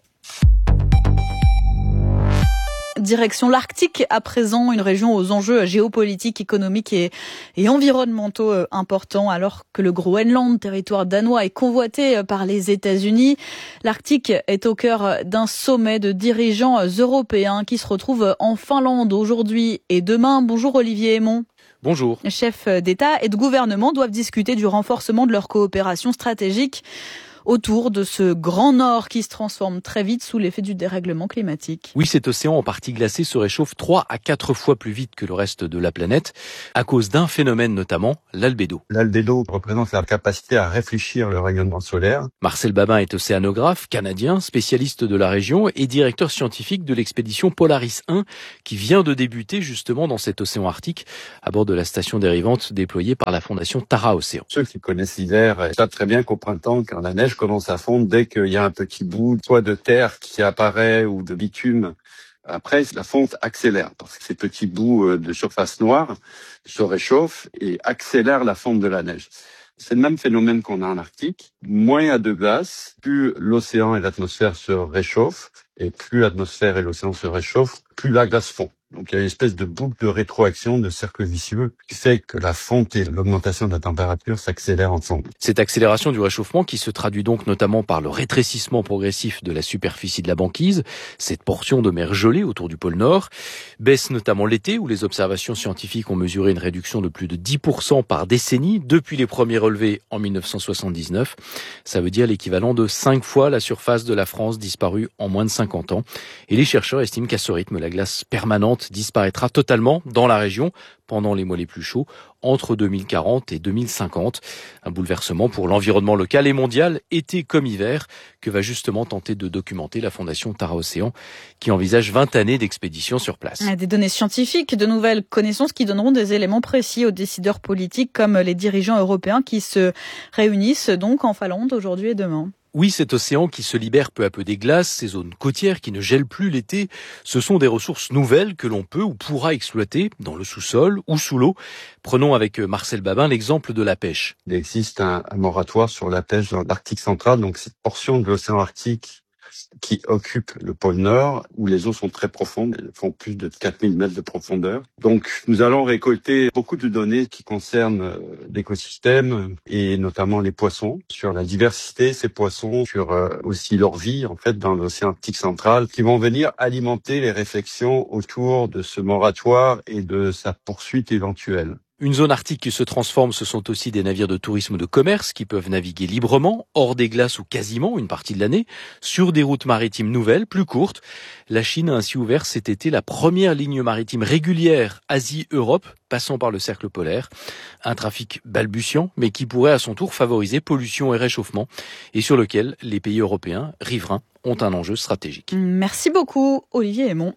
Direction l'Arctique à présent, une région aux enjeux géopolitiques, économiques et, et environnementaux importants, alors que le Groenland, territoire danois, est convoité par les États-Unis. L'Arctique est au cœur d'un sommet de dirigeants européens qui se retrouve en Finlande aujourd'hui et demain. Bonjour Olivier Aymon. Bonjour. Les chefs d'État et de gouvernement doivent discuter du renforcement de leur coopération stratégique autour de ce grand nord qui se transforme très vite sous l'effet du dérèglement climatique. Oui, cet océan en partie glacé se réchauffe trois à quatre fois plus vite que le reste de la planète, à cause d'un phénomène notamment, l'albédo. L'albédo représente la capacité à réfléchir le rayonnement solaire. Marcel Babin est océanographe canadien, spécialiste de la région et directeur scientifique de l'expédition Polaris un, qui vient de débuter justement dans cet océan arctique, à bord de la station dérivante déployée par la fondation Tara Océan. Ceux qui connaissent l'hiver savent très bien qu'au printemps, quand la neige commence à fondre, dès qu'il y a un petit bout, soit de terre qui apparaît ou de bitume, après la fonte accélère parce que ces petits bouts de surface noire se réchauffent et accélèrent la fonte de la neige. C'est le même phénomène qu'on a en Arctique. Moins il y a de glace, plus l'océan et l'atmosphère se réchauffent, et plus l'atmosphère et l'océan se réchauffent, plus la glace fond. Donc il y a une espèce de boucle de rétroaction, de cercle vicieux, qui fait que la fonte et l'augmentation de la température s'accélèrent ensemble. Cette accélération du réchauffement qui se traduit donc notamment par le rétrécissement progressif de la superficie de la banquise, cette portion de mer gelée autour du pôle Nord, baisse notamment l'été où les observations scientifiques ont mesuré une réduction de plus de dix pour cent par décennie depuis les premiers relevés en mille neuf cent soixante-dix-neuf. Ça veut dire l'équivalent de cinq fois la surface de la France disparue en moins de cinquante ans. Et les chercheurs estiment qu'à ce rythme, la glace permanente disparaîtra totalement dans la région pendant les mois les plus chauds, entre deux mille quarante et deux mille cinquante. Un bouleversement pour l'environnement local et mondial, été comme hiver, que va justement tenter de documenter la Fondation Tara Océan, qui envisage vingt années d'expédition sur place. Des données scientifiques, de nouvelles connaissances qui donneront des éléments précis aux décideurs politiques, comme les dirigeants européens qui se réunissent donc en Finlande aujourd'hui et demain. Oui, cet océan qui se libère peu à peu des glaces, ces zones côtières qui ne gèlent plus l'été, ce sont des ressources nouvelles que l'on peut ou pourra exploiter dans le sous-sol ou sous l'eau. Prenons avec Marcel Babin l'exemple de la pêche. Il existe un, un moratoire sur la pêche dans l'Arctique central, donc cette portion de l'océan Arctique qui occupe le pôle Nord, où les eaux sont très profondes, elles font plus de quatre mille mètres de profondeur. Donc nous allons récolter beaucoup de données qui concernent l'écosystème et notamment les poissons, sur la diversité de ces poissons, sur aussi leur vie en fait dans l'océan Arctique central, qui vont venir alimenter les réflexions autour de ce moratoire et de sa poursuite éventuelle. Une zone arctique qui se transforme, ce sont aussi des navires de tourisme ou de commerce qui peuvent naviguer librement, hors des glaces ou quasiment une partie de l'année, sur des routes maritimes nouvelles, plus courtes. La Chine a ainsi ouvert cet été la première ligne maritime régulière Asie-Europe, passant par le cercle polaire. Un trafic balbutiant, mais qui pourrait à son tour favoriser pollution et réchauffement, et sur lequel les pays européens, riverains, ont un enjeu stratégique. Merci beaucoup, Olivier Aymon.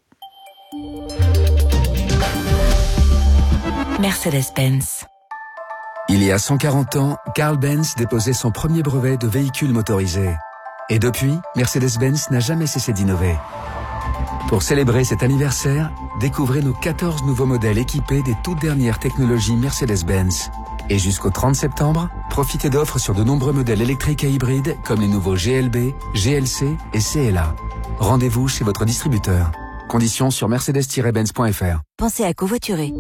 Mercedes-Benz. Il y a cent quarante ans, Carl Benz déposait son premier brevet de véhicule motorisé. Et depuis, Mercedes-Benz n'a jamais cessé d'innover. Pour célébrer cet anniversaire, découvrez nos quatorze nouveaux modèles équipés des toutes dernières technologies Mercedes-Benz. Et jusqu'au trente septembre, profitez d'offres sur de nombreux modèles électriques et hybrides comme les nouveaux G L B, G L C et C L A. Rendez-vous chez votre distributeur. Conditions sur mercedes tiret benz point f r. Pensez à covoiturer.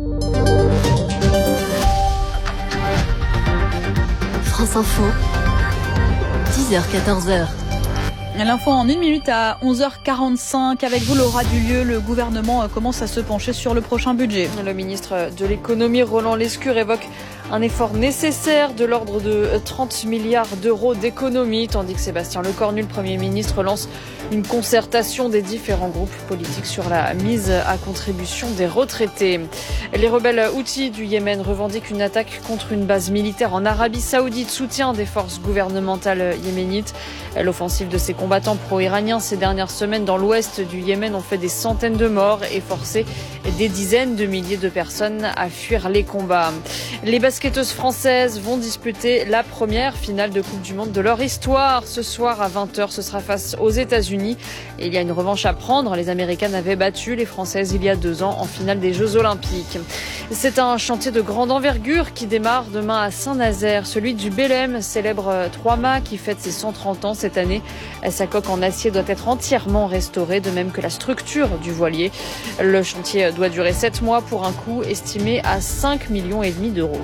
France Info, dix heures quatorze heures. L'info en une minute à onze heures quarante-cinq. Avec vous, Laura Dulieu, le gouvernement commence à se pencher sur le prochain budget. Le ministre de l'économie, Roland Lescure, évoque Un effort nécessaire de l'ordre de trente milliards d'euros d'économies, tandis que Sébastien Lecornu, le Premier ministre, lance une concertation des différents groupes politiques sur la mise à contribution des retraités. Les rebelles houthis du Yémen revendiquent une attaque contre une base militaire en Arabie Saoudite, soutien des forces gouvernementales yéménites. L'offensive de ces combattants pro-iraniens ces dernières semaines dans l'ouest du Yémen ont fait des centaines de morts et forcé des dizaines de milliers de personnes à fuir les combats. Les basketteuses françaises vont disputer la première finale de Coupe du Monde de leur histoire. Ce soir à vingt heures, ce sera face aux États-Unis. Et il y a une revanche à prendre. Les Américaines avaient battu les Françaises il y a deux ans en finale des Jeux Olympiques. C'est un chantier de grande envergure qui démarre demain à Saint-Nazaire. Celui du Bélem, célèbre trois-mâts qui fête ses cent trente ans cette année. Sa coque en acier doit être entièrement restaurée, de même que la structure du voilier. Le chantier doit durer sept mois pour un coût estimé à cinq millions et demi d'euros.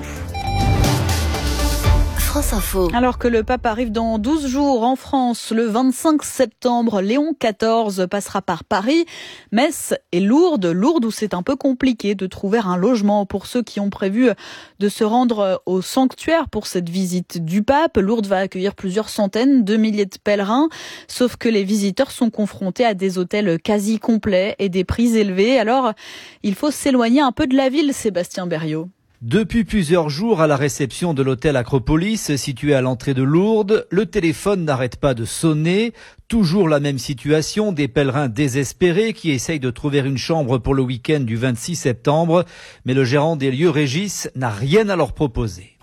France Info. Alors que le pape arrive dans douze jours en France, le vingt-cinq septembre, Léon quatorze passera par Paris. Metz et Lourdes, Lourdes où c'est un peu compliqué de trouver un logement pour ceux qui ont prévu de se rendre au sanctuaire pour cette visite du pape. Lourdes va accueillir plusieurs centaines de milliers de pèlerins, sauf que les visiteurs sont confrontés à des hôtels quasi complets et des prix élevés. Alors, il faut s'éloigner un peu de la ville, Sébastien Berriot. Depuis plusieurs jours, à la réception de l'hôtel Acropolis, situé à l'entrée de Lourdes, le téléphone n'arrête pas de sonner. Toujours la même situation, des pèlerins désespérés qui essayent de trouver une chambre pour le week-end du vingt-six septembre. Mais le gérant des lieux, Régis, n'a rien à leur proposer.